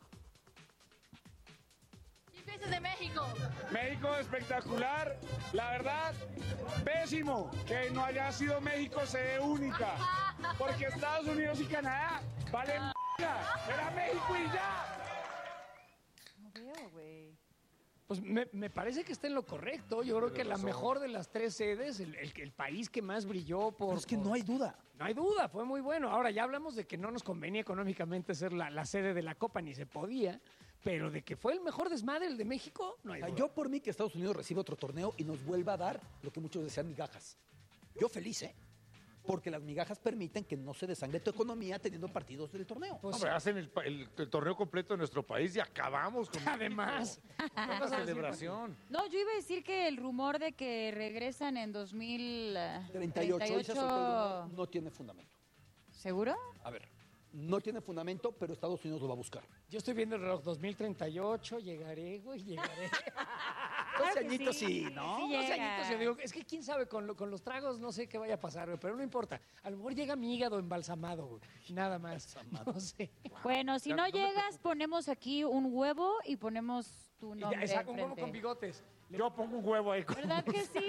¿Qué piensas de México? México espectacular, la verdad, pésimo que no haya sido México sede única, porque Estados Unidos y Canadá valen era México y ya. No veo, güey. Pues me parece que está en lo correcto. Yo creo que la mejor de las tres sedes, el país que más brilló por... Pero es que no hay duda. No hay duda, fue muy bueno. Ahora ya hablamos de que no nos convenía económicamente ser la sede de la Copa, ni se podía, pero de que fue el mejor desmadre el de México, no hay duda. Yo por mí que Estados Unidos reciba otro torneo y nos vuelva a dar lo que muchos desean, migajas. Yo feliz, ¿eh? Porque las migajas permiten que no se desangre tu economía teniendo partidos del torneo. Hombre, hacen el torneo completo de nuestro país y acabamos con Además, una celebración. No, yo iba a decir que el rumor de que regresan en 38, hoy se soltó el 2038. rumor, no tiene fundamento. ¿Seguro? A ver, no tiene fundamento, pero Estados Unidos lo va a buscar. Yo estoy viendo el reloj 2038, llegaré, güey, llegaré. 12 añitos sí, ¿no? Sí 12 llega. añitos, yo digo, es que quién sabe, con los tragos no sé qué vaya a pasar, güey, pero no importa. A lo mejor llega mi hígado embalsamado, güey, nada más. No sé. Bueno, si no llegas, ponemos aquí un huevo y ponemos tu Y nombre ya, saco un huevo enfrente. con bigotes. Yo pongo un huevo ahí. ¿Verdad que sí?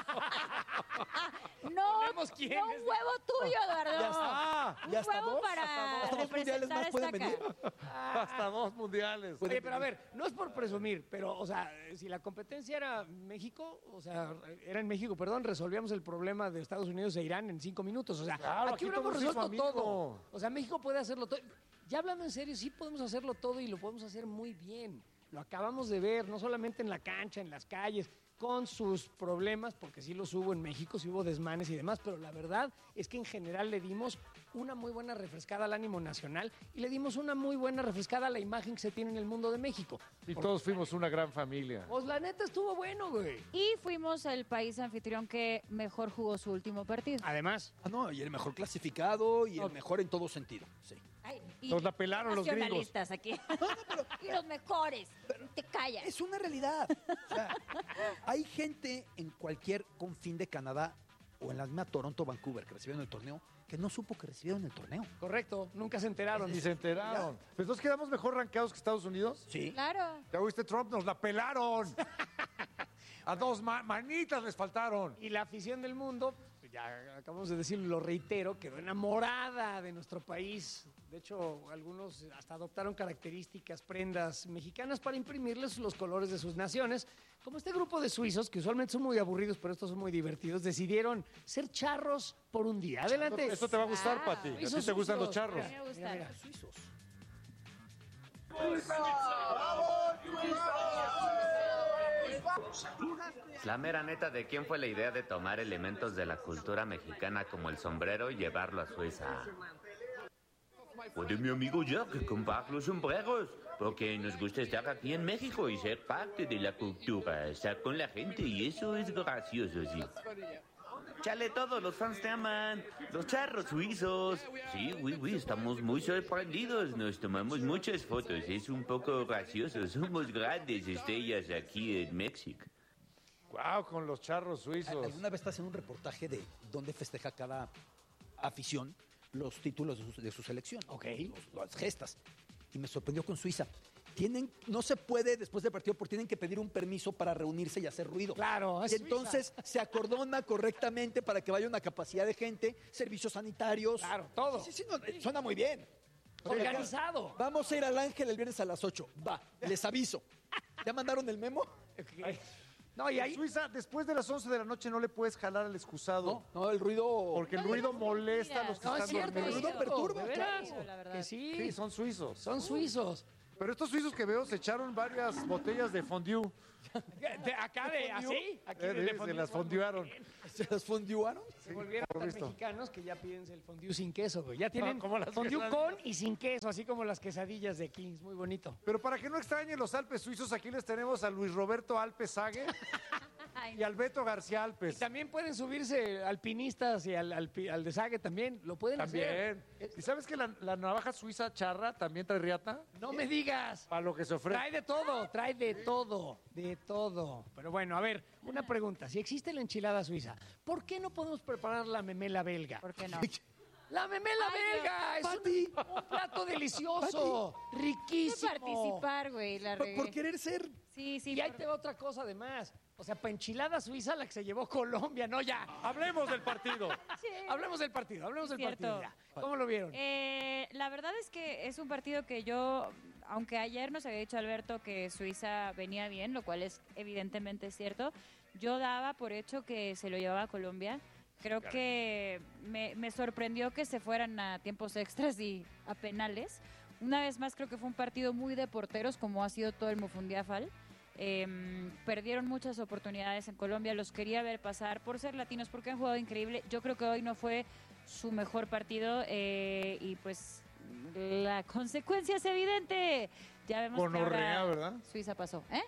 No, Ponemos quién no un es. huevo tuyo, Eduardo. Ya está. Un Ya hasta huevo dos, para hasta dos mundiales representar más a pueden Estaca. venir. Hasta 2 mundiales. Oye, pero a ver, no es por presumir, pero, o sea, si la competencia era México, o sea, era en México, perdón, resolvíamos el problema de Estados Unidos e Irán en 5 minutos. O sea, Claro, aquí aquí hubiéramos todo se hizo resuelto amigo. todo. O sea, México puede hacerlo todo. Ya hablando en serio, sí podemos hacerlo todo y lo podemos hacer muy bien. Lo acabamos de ver, no solamente en la cancha, en las calles, con sus problemas, porque sí los hubo en México, sí hubo desmanes y demás, pero la verdad es que en general le dimos una muy buena refrescada al ánimo nacional y le dimos una muy buena refrescada a la imagen que se tiene en el mundo de México. Y todos fuimos una gran familia. Pues la neta estuvo bueno, güey. Y fuimos el país anfitrión que mejor jugó su último partido. Además. Ah, no, y el mejor clasificado y el mejor en todo sentido. Sí. Ay, y Nos la pelaron los gringos. nacionalistas aquí. Y los mejores. Te callas. Es una realidad. O sea, hay gente en cualquier confín de Canadá o en la misma Toronto, Vancouver, que recibieron el torneo, que no supo que recibieron el torneo. Correcto, nunca se enteraron. Ni se enteraron. ¿Pues entonces quedamos mejor rankeados que Estados Unidos? Sí. Claro. ¿Ya oíste, Trump? Nos la pelaron. A 2 manitas les faltaron. Y la afición del mundo, pues ya acabamos de decirlo, lo reitero, quedó enamorada de nuestro país. De hecho, algunos hasta adoptaron características, prendas mexicanas para imprimirles los colores de sus naciones. Como este grupo de suizos, que usualmente son muy aburridos, pero estos son muy divertidos, decidieron ser charros por un día. Adelante. Esto te va a gustar, Pati. ¿A ti te gustan los charros? A mí me gustan. Suizos. La mera neta de quién fue la idea de tomar elementos de la cultura mexicana como el sombrero y llevarlo a Suiza. Pues de mi amigo Jack que comprar los sombreros, porque nos gusta estar aquí en México y ser parte de la cultura, estar con la gente y eso es gracioso, sí. Chale, todos los fans te aman, los charros suizos. Sí, estamos muy sorprendidos, nos tomamos muchas fotos, es un poco gracioso, somos grandes estrellas aquí en México. Wow, con los charros suizos. ¿Alguna vez estás en un reportaje de dónde festeja cada afición los títulos de su selección? Ok. Las gestas. Y me sorprendió con Suiza. No se puede después del partido porque tienen que pedir un permiso para reunirse y hacer ruido. Claro, es y entonces se acordona correctamente para que vaya una capacidad de gente, servicios sanitarios. Claro, todo. Sí, no, suena muy bien. Organizado. Vamos a ir al Ángel el viernes a las 8. Va, les aviso. ¿Ya mandaron el memo? No, y ahí... En Suiza, después de las 11 de la noche no le puedes jalar al excusado. No, el ruido... Porque el ruido molesta a los que No, es están cierto, dormidos. El ruido perturba, de veras, claro. La verdad. que sí. Sí, son suizos. Son suizos. Pero estos suizos que veo se echaron varias botellas de fondue. Acá de así, aquí Se las fonduearon. ¿Se las fonduaron? Se volvieron por tan visto. mexicanos que ya piden el fondue sin queso, güey. Ya tienen como las fondue quesadillas. con y sin queso, así como las quesadillas de Kings. Muy bonito. Pero para que no extrañen los Alpes suizos, aquí les tenemos a Luis Roberto Alpes Sague y al Beto García Alpes. Y también pueden subirse alpinistas y al de Sague también. Lo pueden hacer. También. ¿Y sabes que la navaja suiza charra también trae riata? No me digas. Para lo que se ofrece. Trae de todo. De todo. Pero bueno, a ver, una pregunta. Si existe la enchilada suiza, ¿por qué no podemos preparar la memela belga? ¿Por qué no? ¡La memela belga! Es un plato delicioso, riquísimo. Participar, güey, la regué. Por querer ser. Sí, Y ahí te va otra cosa además. O sea, para enchilada suiza la que se llevó Colombia, no ya. Hablemos del partido. Hablemos del partido Cierto. ya. ¿Cómo lo vieron? La verdad es que es un partido que yo, aunque ayer nos había dicho Alberto que Suiza venía bien, lo cual es evidentemente cierto, yo daba por hecho que se lo llevaba a Colombia. Creo que me sorprendió que se fueran a tiempos extras y a penales. Una vez más creo que fue un partido muy de porteros, como ha sido todo el Mofundiafal. Perdieron muchas oportunidades en Colombia, los quería ver pasar por ser latinos, porque han jugado increíble. Yo creo que hoy no fue su mejor partido y pues la consecuencia es evidente. Ya vemos Gonorrea, que ahora ¿verdad? Suiza pasó. ¿Eh?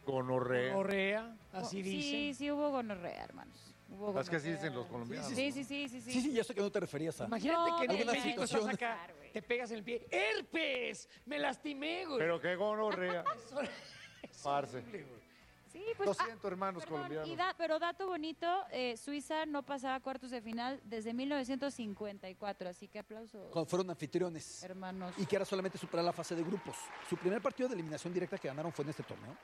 Gonorrea. Así dicen. Sí, hubo gonorrea, hermanos. Es que así dicen los colombianos. Sí. Ya sé que no te referías a. Imagínate que en alguna México estás situación. acá, te pegas en el pie. ¡Herpes! ¡Me lastimé, güey! Pero qué gonorrea. Parce. Sí, pues, Lo siento, hermanos colombianos. Pero dato bonito, Suiza no pasaba a cuartos de final desde 1954, así que aplausos. Cuando fueron anfitriones. Hermanos. Y que era solamente superar la fase de grupos. Su primer partido de eliminación directa que ganaron fue en este torneo.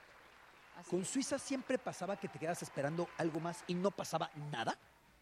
Con Suiza siempre pasaba que te quedas esperando algo más y no pasaba nada.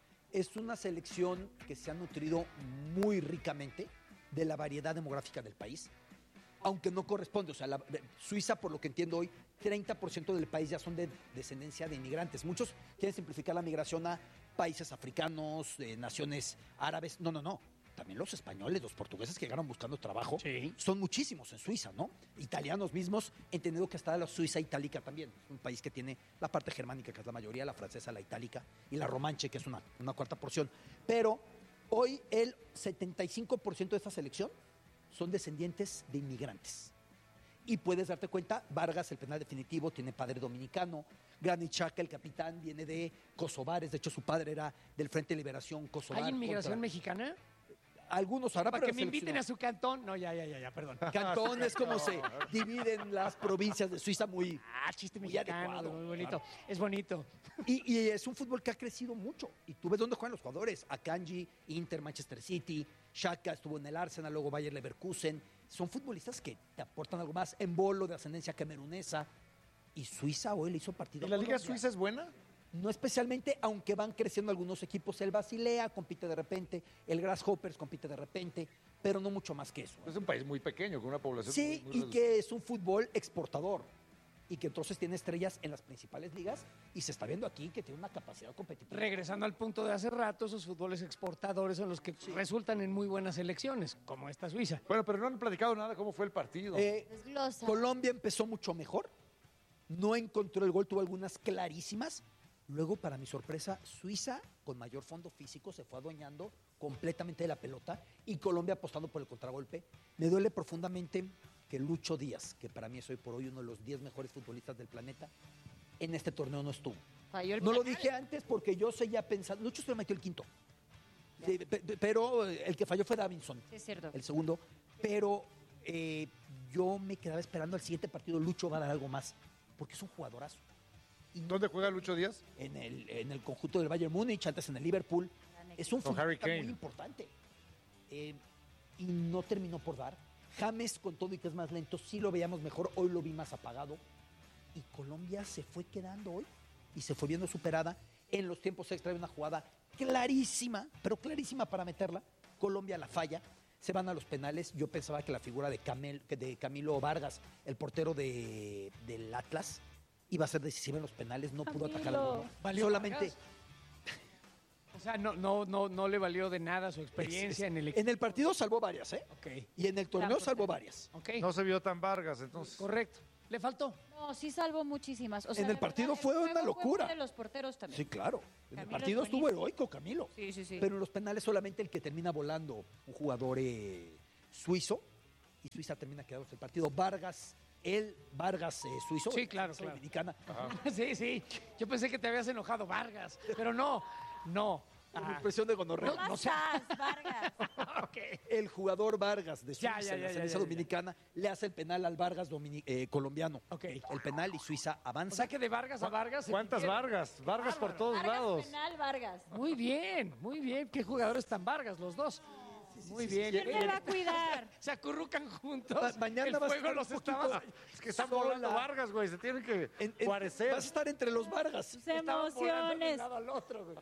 Es una selección que se ha nutrido muy ricamente de la variedad demográfica del país, aunque no corresponde. O sea, Suiza, por lo que entiendo hoy, 30% del país ya son de descendencia de inmigrantes. Muchos quieren simplificar la migración a países africanos, naciones árabes. No. También los españoles, los portugueses que llegaron buscando trabajo, son muchísimos en Suiza, ¿no? Italianos mismos, entendido que está la Suiza itálica también. Es un país que tiene la parte germánica, que es la mayoría, la francesa, la itálica, y la romanche, que es una cuarta porción. Pero hoy el 75% de esta selección son descendientes de inmigrantes. Y puedes darte cuenta, Vargas, el penal definitivo, tiene padre dominicano. Granit Xhaka, el capitán, viene de kosovares. De hecho, su padre era del Frente de Liberación Kosovar. ¿Hay inmigración mexicana? Algunos ahora, para que me inviten a su cantón. No, ya, perdón. Cantón es como se dividen las provincias de Suiza muy. Chiste muy mexicano, adecuado. muy bonito. Claro. Es bonito. Y es un fútbol que ha crecido mucho. Y tú ves dónde juegan los jugadores. Akanji, Inter, Manchester City, Xhaka estuvo en el Arsenal, luego Bayer Leverkusen. Son futbolistas que te aportan algo más. Embolo, de ascendencia camerunesa. Y Suiza hoy le hizo partido. ¿Y la Liga Suiza es buena? No especialmente, aunque van creciendo algunos equipos. El Basilea compite de repente, el Grasshoppers compite de repente, pero no mucho más que eso. Es un país muy pequeño, con una población Sí, muy y reducida. que es un fútbol exportador. Y que entonces tiene estrellas en las principales ligas y se está viendo aquí que tiene una capacidad competitiva. Regresando al punto de hace rato, esos fútboles exportadores son los que resultan en muy buenas elecciones, como esta Suiza. Bueno, pero no han platicado nada cómo fue el partido. Colombia empezó mucho mejor, no encontró el gol, tuvo algunas clarísimas. Luego, para mi sorpresa, Suiza, con mayor fondo físico, se fue adueñando completamente de la pelota y Colombia apostando por el contragolpe. Me duele profundamente que Lucho Díaz, que para mí es hoy por hoy uno de los 10 mejores futbolistas del planeta, en este torneo no estuvo. No lo dije antes porque yo seguía pensando. Lucho se lo metió el quinto. Sí, pero el que falló fue Davinson. Sí, es cierto. El segundo. Pero yo me quedaba esperando al siguiente partido. Lucho va a dar algo más porque es un jugadorazo. ¿Dónde juega Lucho Díaz? En el conjunto del Bayern Múnich, antes en el Liverpool. Es un futbolista muy importante. Y no terminó por dar. James, con todo y que es más lento, sí lo veíamos mejor. Hoy lo vi más apagado. Y Colombia se fue quedando hoy y se fue viendo superada. En los tiempos extra hay una jugada clarísima, pero clarísima para meterla. Colombia la falla. Se van a los penales. Yo pensaba que la figura de Camilo Vargas, el portero del Atlas, iba a ser decisiva en los penales. No pudo atacar al mono. ¿Valió Solamente. O sea, no le valió de nada su experiencia en el equipo. En el partido salvó varias, ¿eh? Ok. Y en el torneo salvó varias. Ok. No se vio tan Vargas, entonces. Correcto. ¿Le faltó? No, sí salvó muchísimas. O sea, En el la partido verdad, fue el una juego fue locura. de los porteros también. Sí, claro. En el Camilo partido es estuvo buenísimo. heroico Camilo. Sí, sí, sí. Pero en los penales solamente el que termina volando, un jugador suizo, y Suiza termina quedándose el partido. Vargas suizo. Sí, claro, selección claro. dominicana. Sí. Yo pensé que te habías enojado, Vargas. Pero no. Por impresión de gonorrea. No seas, Vargas. El jugador Vargas de Ya, Suiza, ya, en la ya, selección ya. dominicana, le hace el penal al Vargas colombiano. El penal y Suiza O avanza. sea que de Vargas a Vargas. se ¿Cuántas pidieron. Vargas? Vargas por todos Vargas lados. penal, Vargas. Muy bien. Qué jugadores tan Vargas los dos. Muy bien. ¿Quién me va a cuidar? Se acurrucan juntos. Mañana el vas a fuego estar los un estaba. poquito Es que están volando Vargas, güey. Se tienen que parecer. Vas a estar entre los Vargas. Sus Estaban volando de un emociones. lado al otro, güey.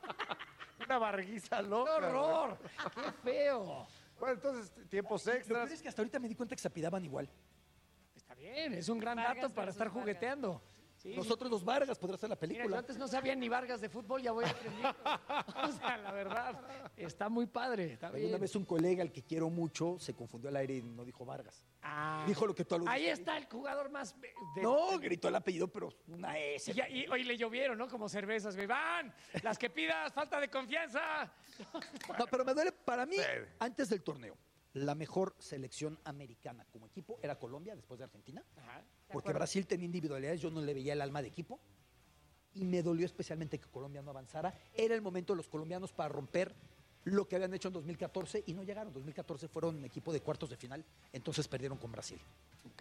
Una varguiza ¡Qué loca. horror! ¡Qué feo! Bueno, entonces, tiempos Lo extras. peor es que hasta ahorita me di cuenta que se apidaban igual. Está bien, es un gran Vargas dato para versus estar Vargas. jugueteando. Sí. Nosotros los Vargas podrá ser la Mira, yo película. antes no sabía ni Vargas de fútbol, ya voy aprendiendo. O sea, la verdad, está muy padre, está bien. Una vez un colega al que quiero mucho se confundió al aire y no dijo Vargas. Ah. Dijo lo que tú aludiste. Ahí está el jugador más... No, gritó el apellido, pero una S. Y hoy le llovieron, ¿no? Como cervezas, güey. ¡Van! ¡Las que pidas! ¡Falta de confianza! No, pero me duele. Para mí, antes del torneo, la mejor selección americana como equipo era Colombia, después de Argentina. Porque Brasil tenía individualidades, yo no le veía el alma de equipo. Y me dolió especialmente que Colombia no avanzara. Era el momento de los colombianos para romper lo que habían hecho en 2014 y no llegaron. 2014 fueron equipo de cuartos de final, entonces perdieron con Brasil. Ok.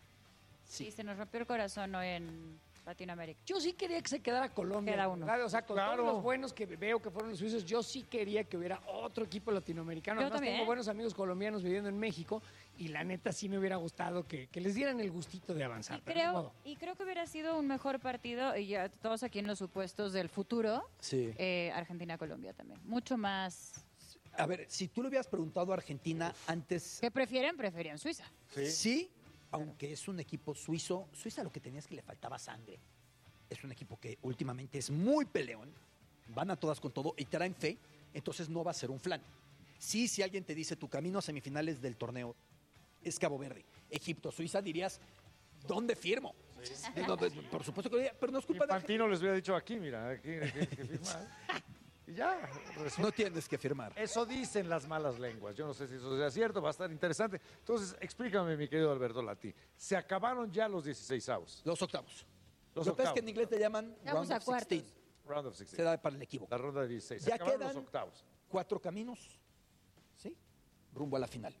Sí, se nos rompió el corazón hoy en Latinoamérica. Yo sí quería que se quedara Colombia. Queda uno. ¿verdad? O sea, con Claro. todos los buenos que veo que fueron los suizos, yo sí quería que hubiera otro equipo latinoamericano. Yo Además, también. tengo buenos amigos colombianos viviendo en México y la neta sí me hubiera gustado que les dieran el gustito de avanzar. pero ni modo. Creo que hubiera sido un mejor partido, y ya todos aquí en los supuestos del futuro, Sí. Argentina-Colombia también. Mucho más. A ver, si tú le hubieras preguntado a Argentina antes... ¿Qué prefieren? Preferían Suiza. Sí, aunque es un equipo suizo. Suiza lo que tenía es que le faltaba sangre. Es un equipo que últimamente es muy peleón. Van a todas con todo y traen fe. Entonces no va a ser un flan. Sí, si alguien te dice tu camino a semifinales del torneo es Cabo Verde, Egipto, Suiza, dirías, ¿dónde firmo? No, por supuesto que lo diría, pero no es culpa de Infantino les hubiera dicho aquí, mira, aquí hay que firmar. Y ya. No tienes que firmar. Eso dicen las malas lenguas. Yo no sé si eso sea cierto, va a estar interesante. Entonces, explícame, mi querido Alberto Lati. ¿Se acabaron ya los 16avos? Los octavos. Los Lo que pasa es octavos. que en inglés le llaman Vamos round a of cuartos. 16. Round of 16. Se da para el equivoco. La ronda de 16. Se Ya acabaron quedan los octavos. 4 caminos, ¿sí? Rumbo a la final.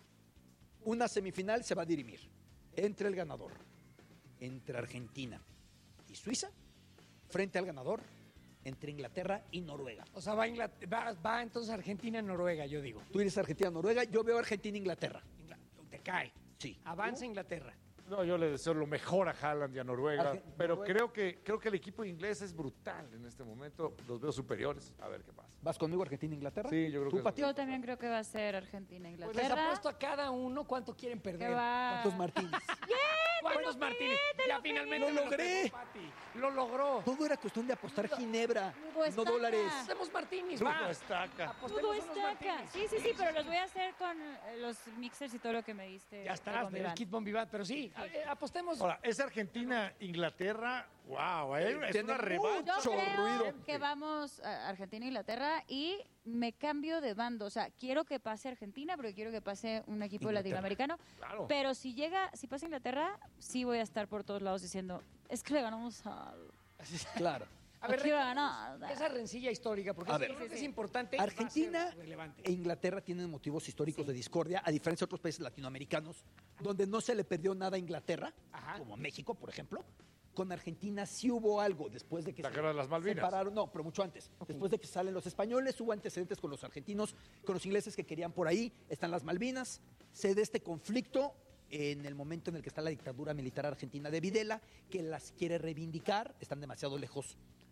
Una semifinal se va a dirimir entre el ganador, entre Argentina y Suiza, frente al ganador, entre Inglaterra y Noruega. O sea, va entonces Argentina-Noruega, yo digo. Tú eres Argentina-Noruega, yo veo Argentina-Inglaterra. Te cae. Sí. Avanza Inglaterra. No, yo le deseo lo mejor a Haaland y a Noruega, pero Noruega. creo que el equipo inglés es brutal en este momento. Los veo superiores. A ver qué pasa. ¿Vas conmigo Argentina-Inglaterra? Sí, yo creo ¿Tú, que Pati? Yo también creo que va a ser Pues les Argentina-Inglaterra. apuesto a cada uno cuánto quieren perder. Que va- ¿Cuántos Martínez? ¿Cuántos Martínez? Ya finalmente ¡Lo me logré! pegó, Pati. Lo logró. Todo era cuestión de apostar ginebra, Hugo no Estaca. dólares. Hacemos Martínez, Todo va. estaca. Apostemos Todo unos estaca. Martínez. Sí, pero los voy a hacer con los mixers y todo lo que me diste. Ya estarás, con del Vivan. Kit Bon Vivant, pero sí, apostemos. Ahora, es Argentina-Inglaterra. ¡Wow! Es Tiene una revancha. Yo creo ruido. que vamos a Argentina-Inglaterra y me cambio de bando. O sea, quiero que pase Argentina, pero quiero que pase un equipo Inglaterra. latinoamericano. Claro. Pero si pasa Inglaterra, sí voy a estar por todos lados diciendo, es que le ganamos al... Claro. A ver, Aquí va a ganar. esa rencilla histórica, porque A yo ver. creo que es importante. va a ser Argentina relevante. e Inglaterra tienen motivos históricos de discordia, a diferencia de otros países latinoamericanos, donde no se le perdió nada a Inglaterra, como México, por ejemplo. Con Argentina sí hubo algo después de que La guerra de las Malvinas. separaron, no, pero mucho antes. Después de que salen los españoles, hubo antecedentes con los argentinos, con los ingleses que querían por ahí, están las Malvinas, se da este conflicto en el momento en el que está la dictadura militar argentina de Videla, que las quiere reivindicar, están demasiado lejos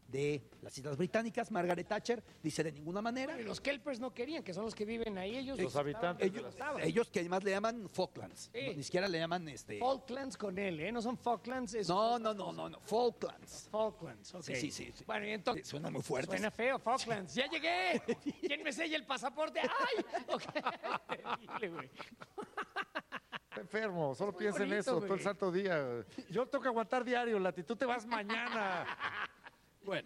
de las Islas Británicas. Margaret Thatcher dice de ninguna manera. Y los Kelpers no querían, que son los que viven ahí. Ellos Los habitantes. Ellos que además le llaman Falklands. Sí. Ni siquiera le llaman Falklands con L, ¿eh? No son Falklands. No. Falklands. Falklands, ok. Sí. Bueno, y entonces. Suena muy fuerte. Suena feo, Falklands. ¡Ya llegué! ¿Quién me sella el pasaporte? ¡Ay! Ok. Terrible, güey. Está enfermo, solo muy piensa en bonito, eso todo el güey. santo día. Yo tengo que aguantar diario, Lati, tú te vas mañana. Bueno,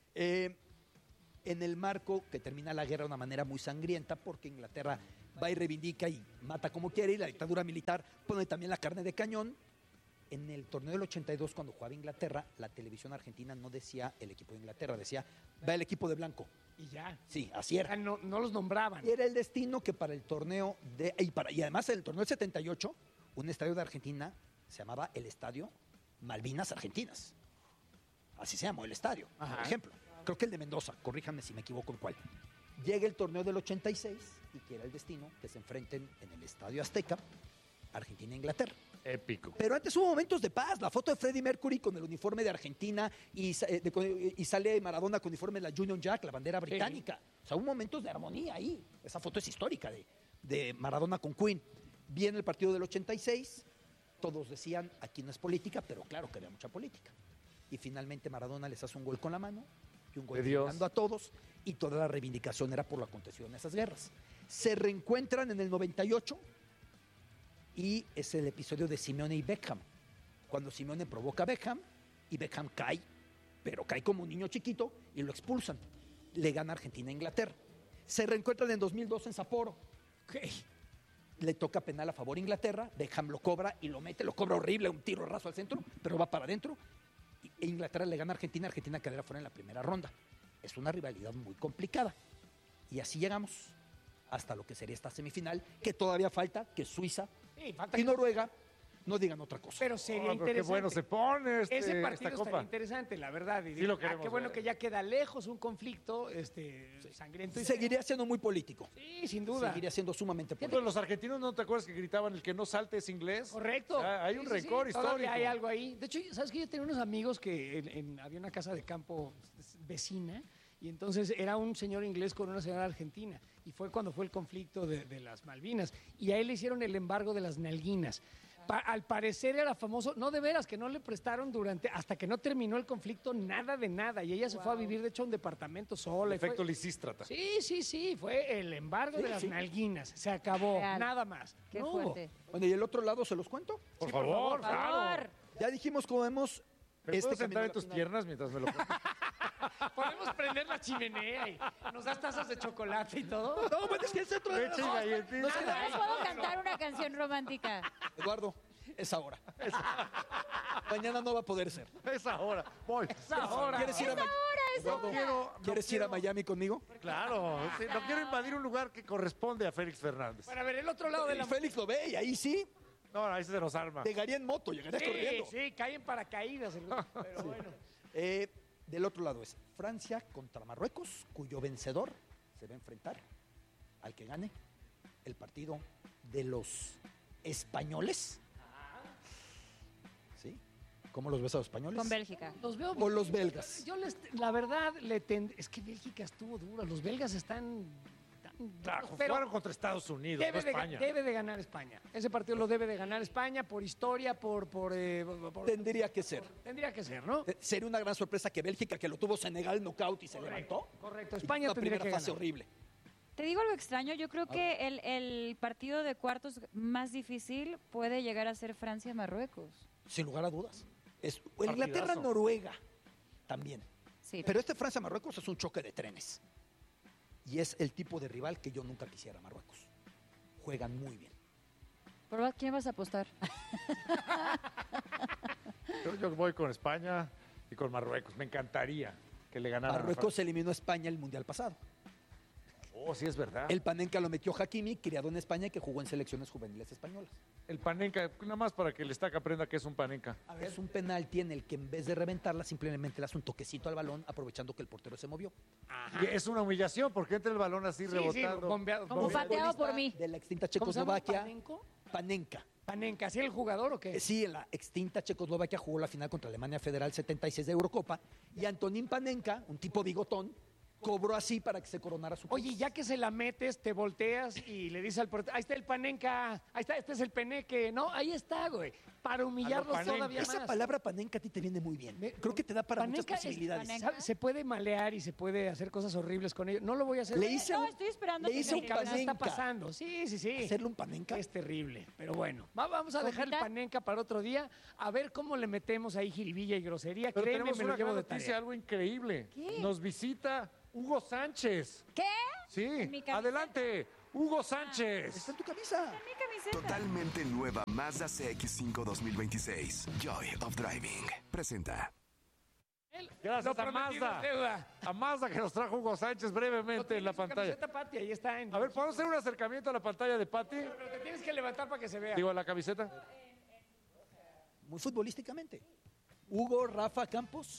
en el marco que termina la guerra de una manera muy sangrienta, porque Inglaterra va y reivindica y mata como quiere, y la dictadura militar pone también la carne de cañón. En el torneo del 82, cuando jugaba Inglaterra, la televisión argentina no decía el equipo de Inglaterra, decía, va el equipo de blanco. Y ya. Sí, así era. No los nombraban. Y era el destino que para el torneo y además en el torneo del 78, un estadio de Argentina se llamaba el Estadio Malvinas Argentinas. Así se llamó el estadio, por ejemplo. Creo que el de Mendoza, corríjanme si me equivoco en cuál. Llega el torneo del 86 y que era el destino que se enfrenten en el Estadio Azteca, Argentina e Inglaterra. Épico. Pero antes hubo momentos de paz. La foto de Freddie Mercury con el uniforme de Argentina y sale Maradona con el uniforme de la Union Jack, la bandera británica. O sea, hubo momentos de armonía ahí. Esa foto es histórica de Maradona con Queen. Viene el partido del 86. Todos decían, aquí no es política, pero claro que había mucha política. Y finalmente Maradona les hace un gol con la mano y un gol dando a todos. Y toda la reivindicación era por lo acontecido en esas guerras. Se reencuentran en el 98. Y es el episodio de Simeone y Beckham. Cuando Simeone provoca a Beckham y Beckham cae, pero cae como un niño chiquito y lo expulsan. Le gana Argentina a Inglaterra. Se reencuentran en 2002 en Sapporo. Le toca penal a favor Inglaterra. Beckham lo cobra y lo mete, lo cobra horrible, un tiro raso al centro, pero va para adentro. E Inglaterra le gana a Argentina. Argentina quedará fuera en la primera ronda. Es una rivalidad muy complicada. Y así llegamos hasta lo que sería esta semifinal, que todavía falta que Suiza y Noruega no digan otra cosa. Pero sería pero interesante. qué bueno se pone Ese partido esta estaría copa. interesante, la verdad. Y Sí lo queremos qué bueno ver. que ya queda lejos un conflicto sangriento. Seguiría siendo muy político. Sí, sin duda. Seguiría siendo sumamente político. Entonces, los argentinos, ¿no te acuerdas que gritaban el que no salte es inglés? Correcto. Hay un Sí, sí, rencor sí, todavía histórico. hay algo ahí. De hecho, ¿sabes qué? Yo tenía unos amigos que había una casa de campo vecina y entonces era un señor inglés con una señora argentina y fue cuando fue el conflicto de las Malvinas y a él le hicieron el embargo de las nalguinas. Al parecer era famoso, no de veras, que no le prestaron hasta que no terminó el conflicto nada de nada y ella se fue a vivir de hecho a un departamento sola. y Efecto fue- Lisístrata. Sí, fue el embargo de las nalguinas, se acabó, Real. nada más. Qué No hubo. fuerte. Bueno, ¿y el otro lado se los cuento? Por favor, Por favor. Ya dijimos cómo vemos ¿Me puedo sentar camino a en la tus final. piernas mientras me lo cuentas? Podemos prender la chimenea y nos das tazas de chocolate y todo. No, pues es que es otro de Leche y galletita. no, es que- ¿Les puedo cantar una canción romántica? Eduardo, es ahora. Mañana no va a poder ser. Es ahora. Voy. Es ahora. ¿Quieres ir a, Eduardo, quiero- no ¿quieres ir a Miami conmigo? Claro. Sí, no quiero invadir un lugar que corresponde a Félix Fernández. Para ver el otro lado de Y la... Félix lo ve y ahí sí, No, ahí se nos arma. llegaría en moto, llegaría corriendo. Sí, caen paracaídas. Pero bueno. Del otro lado es Francia contra Marruecos, cuyo vencedor se va a enfrentar al que gane el partido de los españoles. ¿Sí? ¿Cómo los ves a los españoles? Con Bélgica. Los veo... O los belgas. Yo la verdad, es que Bélgica estuvo dura. Los belgas están... pero Jugaron contra Estados Unidos, no España. debe de ganar España. Ese partido lo debe de ganar España por historia, por Tendría que ser. tendría que ser, ¿no? Sería una gran sorpresa que Bélgica, que lo tuvo Senegal knockout y se levantó. Correcto, y España una tendría primera que fase ganar. horrible. Te digo algo extraño, yo creo que el partido de cuartos más difícil puede llegar a ser Francia-Marruecos. Sin lugar a dudas. Es Partidazo. Inglaterra-Noruega también. Sí. Pero este Francia-Marruecos es un choque de trenes. Y es el tipo de rival que yo nunca quisiera Marruecos. Juegan muy bien. ¿Por quién vas a apostar? Yo voy con España y con Marruecos. Me encantaría que le ganaran. Marruecos eliminó a España el Mundial pasado. Oh, sí, es verdad. El Panenka lo metió Hakimi, criado en España y que jugó en selecciones juveniles españolas. El Panenka, nada más para que el Estaca aprenda que es un Panenka. Es un penalti en el que en vez de reventarla simplemente le hace un toquecito al balón aprovechando que el portero se movió. Y es una humillación porque entra el balón así rebotando. Como pateado por mí. De la extinta ¿Cómo se llama? Checoslovaquia. ¿Panenko? Panenka. Panenka, ¿sí el jugador o qué? Sí, en la extinta Checoslovaquia jugó la final contra Alemania Federal 76 de Eurocopa. Y Antonín Panenka, un tipo bigotón, cobró así para que se coronara su país. Oye, ya que se la metes, te volteas y le dices al portero, ahí está el Panenka, ahí está, este es el Peneque. No, ahí está, güey, para humillarlos todavía más. Esa palabra Panenka a ti te viene muy bien. Creo que te da para muchas Panenka posibilidades. se puede malear y se puede hacer cosas horribles con ello. No lo voy a hacer. Le hice No, un- estoy esperando le que hice me un digas. ¿Qué está Panenka. pasando? Sí, sí, sí. ¿Hacerle un Panenka? Es terrible, pero bueno. Vamos a dejar el ¿Comita? Panenka para otro día, a ver cómo le metemos ahí jiribilla y grosería. Pero Créeme, tenemos me lo una llevo gran de noticia, tarea. algo increíble. ¿Qué? Nos visita Hugo Sánchez. ¿Qué? Sí, En mi camiseta. adelante, Hugo Sánchez. Está en tu camisa. Mi camiseta. Totalmente nueva Mazda CX-5 2026. Joy of Driving. Presenta. Gracias Lo a prometido Mazda. es deuda. A Mazda que nos trajo Hugo Sánchez brevemente en la pantalla. Camiseta, Pati, ahí está. A ver, ¿podemos hacer un acercamiento a la pantalla de Pati? Pero te tienes que levantar para que se vea. Digo, a la camiseta. Muy futbolísticamente. Hugo, Rafa, Campos.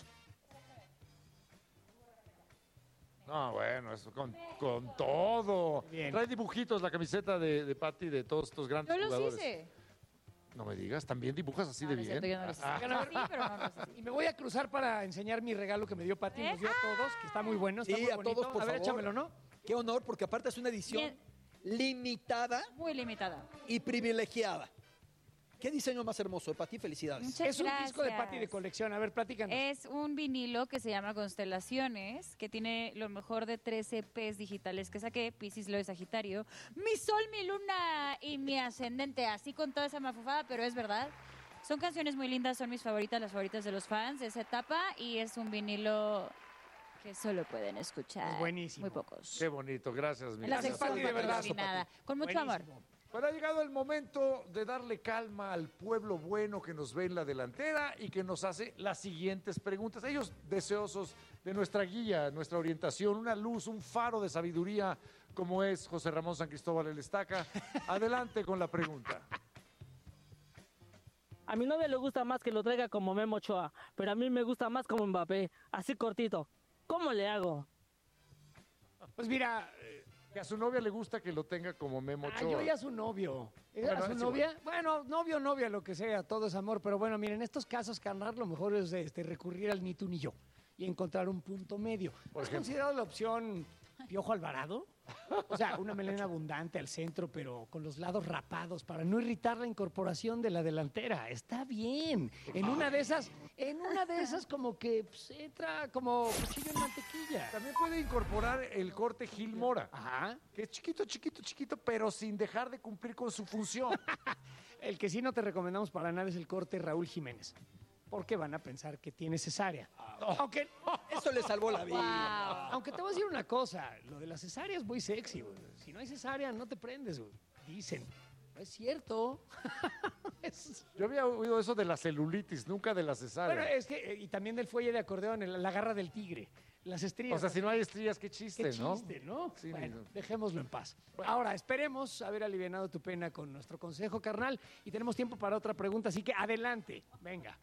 No, bueno, eso con todo. Bien. Trae dibujitos la camiseta de Pati de todos estos grandes Yo los jugadores. hice. No me digas, ¿también dibujas así No, de no es bien? cierto, yo no los hice. Oigan, a ver, Sí, pero no los hice. Y me voy a cruzar para enseñar mi regalo que me dio Pati. Nos dio a todos, que está muy bueno, está Sí, muy a bonito. todos, por a ver, favor. échamelo, ¿no? Qué honor, porque aparte es una edición Bien. limitada Muy limitada. y privilegiada. ¿Qué diseño más hermoso? Para ti, felicidades. Muchas Es un disco de gracias. Pati de colección. A ver, platícanos. Es un vinilo que se llama Constelaciones, que tiene lo mejor de 13 EPs digitales que saqué, Piscis, Leo y Sagitario, mi sol, mi luna y mi ascendente, así con toda esa mafufada, pero es verdad. Son canciones muy lindas, son mis favoritas, las favoritas de los fans de esa etapa, y es un vinilo que solo pueden escuchar Es buenísimo. muy pocos. Qué bonito, gracias, mi En la Gracias, sección Pati, de verdad. patrocinada. Con mucho amor. Buenísimo. Pero ha llegado el momento de darle calma al pueblo bueno que nos ve en la delantera y que nos hace las siguientes preguntas. Ellos deseosos de nuestra guía, nuestra orientación, una luz, un faro de sabiduría como es José Ramón San Cristóbal el Estaca. Adelante con la pregunta. A mi novia le gusta más que lo traiga como Memo Ochoa, pero a mí me gusta más como Mbappé, así cortito. ¿Cómo le hago? Pues mira, Que a su novia le gusta que lo tenga como Memo Ochoa. yo ya su novio. Bueno, ¿A su es novia? Bueno, novio, novia, lo que sea, todo es amor. Pero bueno, miren, en estos casos, carnal, lo mejor es recurrir al ni tú ni yo y encontrar un punto medio. ¿Has considerado la opción Piojo Alvarado? O sea, una melena abundante al centro, pero con los lados rapados para no irritar la incorporación de la delantera. Está bien. En una de esas como que pues, entra como cuchillo en mantequilla. También puede incorporar el corte Gil Mora. Ajá. Que es chiquito, chiquito, chiquito, pero sin dejar de cumplir con su función. El que sí no te recomendamos para nada es el corte Raúl Jiménez. Porque van a pensar que tiene cesárea. Aunque, Eso le salvó la vida. aunque te voy a decir una cosa, lo de la cesárea es muy sexy, güey. Si no hay cesárea, no te prendes, güey. Dicen. No es cierto. Yo había oído eso de la celulitis, nunca de la cesárea. Bueno, es que, y también del fuelle de acordeón, la garra del tigre, las estrías. O sea, si no hay estrías, qué chiste, Qué ¿no? chiste, ¿no? Sí, bueno, no. dejémoslo en paz. Ahora, esperemos haber alivianado tu pena con nuestro consejo, carnal, y tenemos tiempo para otra pregunta, así que adelante, venga.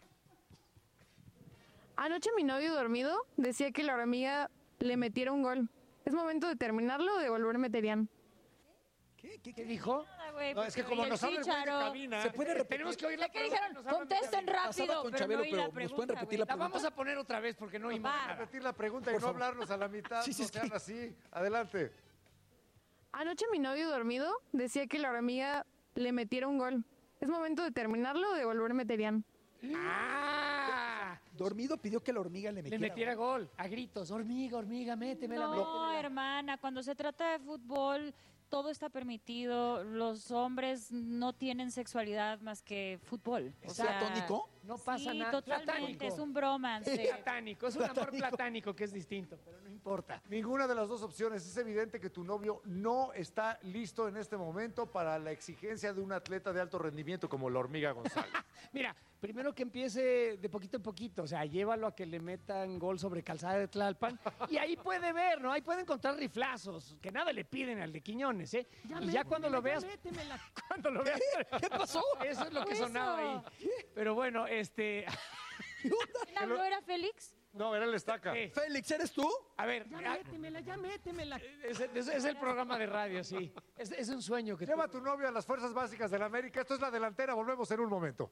Anoche mi novio dormido decía que la hormiga le metiera un gol. ¿Es momento de terminarlo o de volverme terian? ¿Qué dijo? No, es que como nos habla el güey de cabina, Se puede repetir. Tenemos que oír la ¿Qué dijeron? pregunta, nos hablan de Contesten cabina. rápido, Pasaba con pero Chabelo, no oí pero la ¿nos pueden pregunta, repetir güey. La vamos a poner otra vez porque no oímos Va. nada. repetir la pregunta y Por no favor. hablarnos a la mitad. Sí, sí, no sí. sean así. Adelante. Anoche mi novio dormido decía que la hormiga le metiera un gol. ¿Es momento de terminarlo o de volverme terian? ¡Ah! Dormido pidió que la hormiga le Le metiera. metiera gol, a gritos, hormiga, hormiga, métemela, No, métemela. hermana, cuando se trata de fútbol, todo está permitido. Los hombres no tienen sexualidad más que fútbol. O ¿Es platónico? No pasa sí, nada. totalmente, Platánico. es un bromance. Es platánico, es un amor Platánico. platánico que es distinto, pero no importa. Ninguna de las dos opciones. Es evidente que tu novio no está listo en este momento para la exigencia de un atleta de alto rendimiento como la hormiga González. Mira, primero que empiece de poquito en poquito, o sea, llévalo a que le metan gol sobre Calzada de Tlalpan y ahí puede ver, ¿no? Ahí puede encontrar riflazos, que nada le piden al de Quiñones, ¿eh? Y ya cuando lo veas, cuando lo veas, ¿Qué pasó? eso es lo que Eso. sonaba ahí. Pero bueno, ¿Quién habló? ¿Era Félix? No, era el estaca. Félix, ¿eres tú? A ver, Ya métemela. es el programa de radio, sí. Es un sueño que Lleva a tu novio a las fuerzas básicas de la América. Esto es La Delantera. Volvemos en un momento.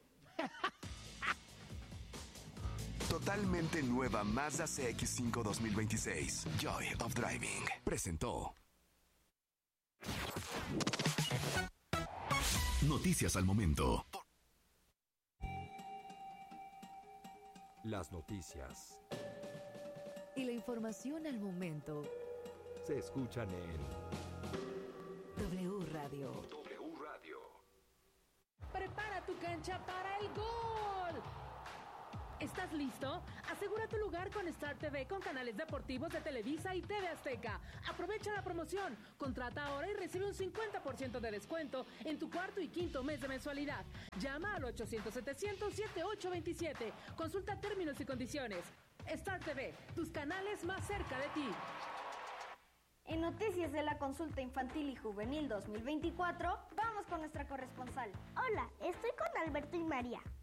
Totalmente nueva Mazda CX-5 2026. Joy of Driving. Presentó. Noticias al momento. Las noticias Y la información al momento. se escuchan en W Radio. W Radio. Prepara tu cancha para el gol. ¿Estás listo? Asegura tu lugar con Star TV con canales deportivos de Televisa y TV Azteca. Aprovecha la promoción. Contrata ahora y recibe un 50% de descuento en tu cuarto y quinto mes de mensualidad. Llama al 800-700-7827. Consulta términos y condiciones. Star TV, tus canales más cerca de ti. En Noticias de la Consulta Infantil y Juvenil 2024, vamos con nuestra corresponsal. Hola, estoy con Alberto y María.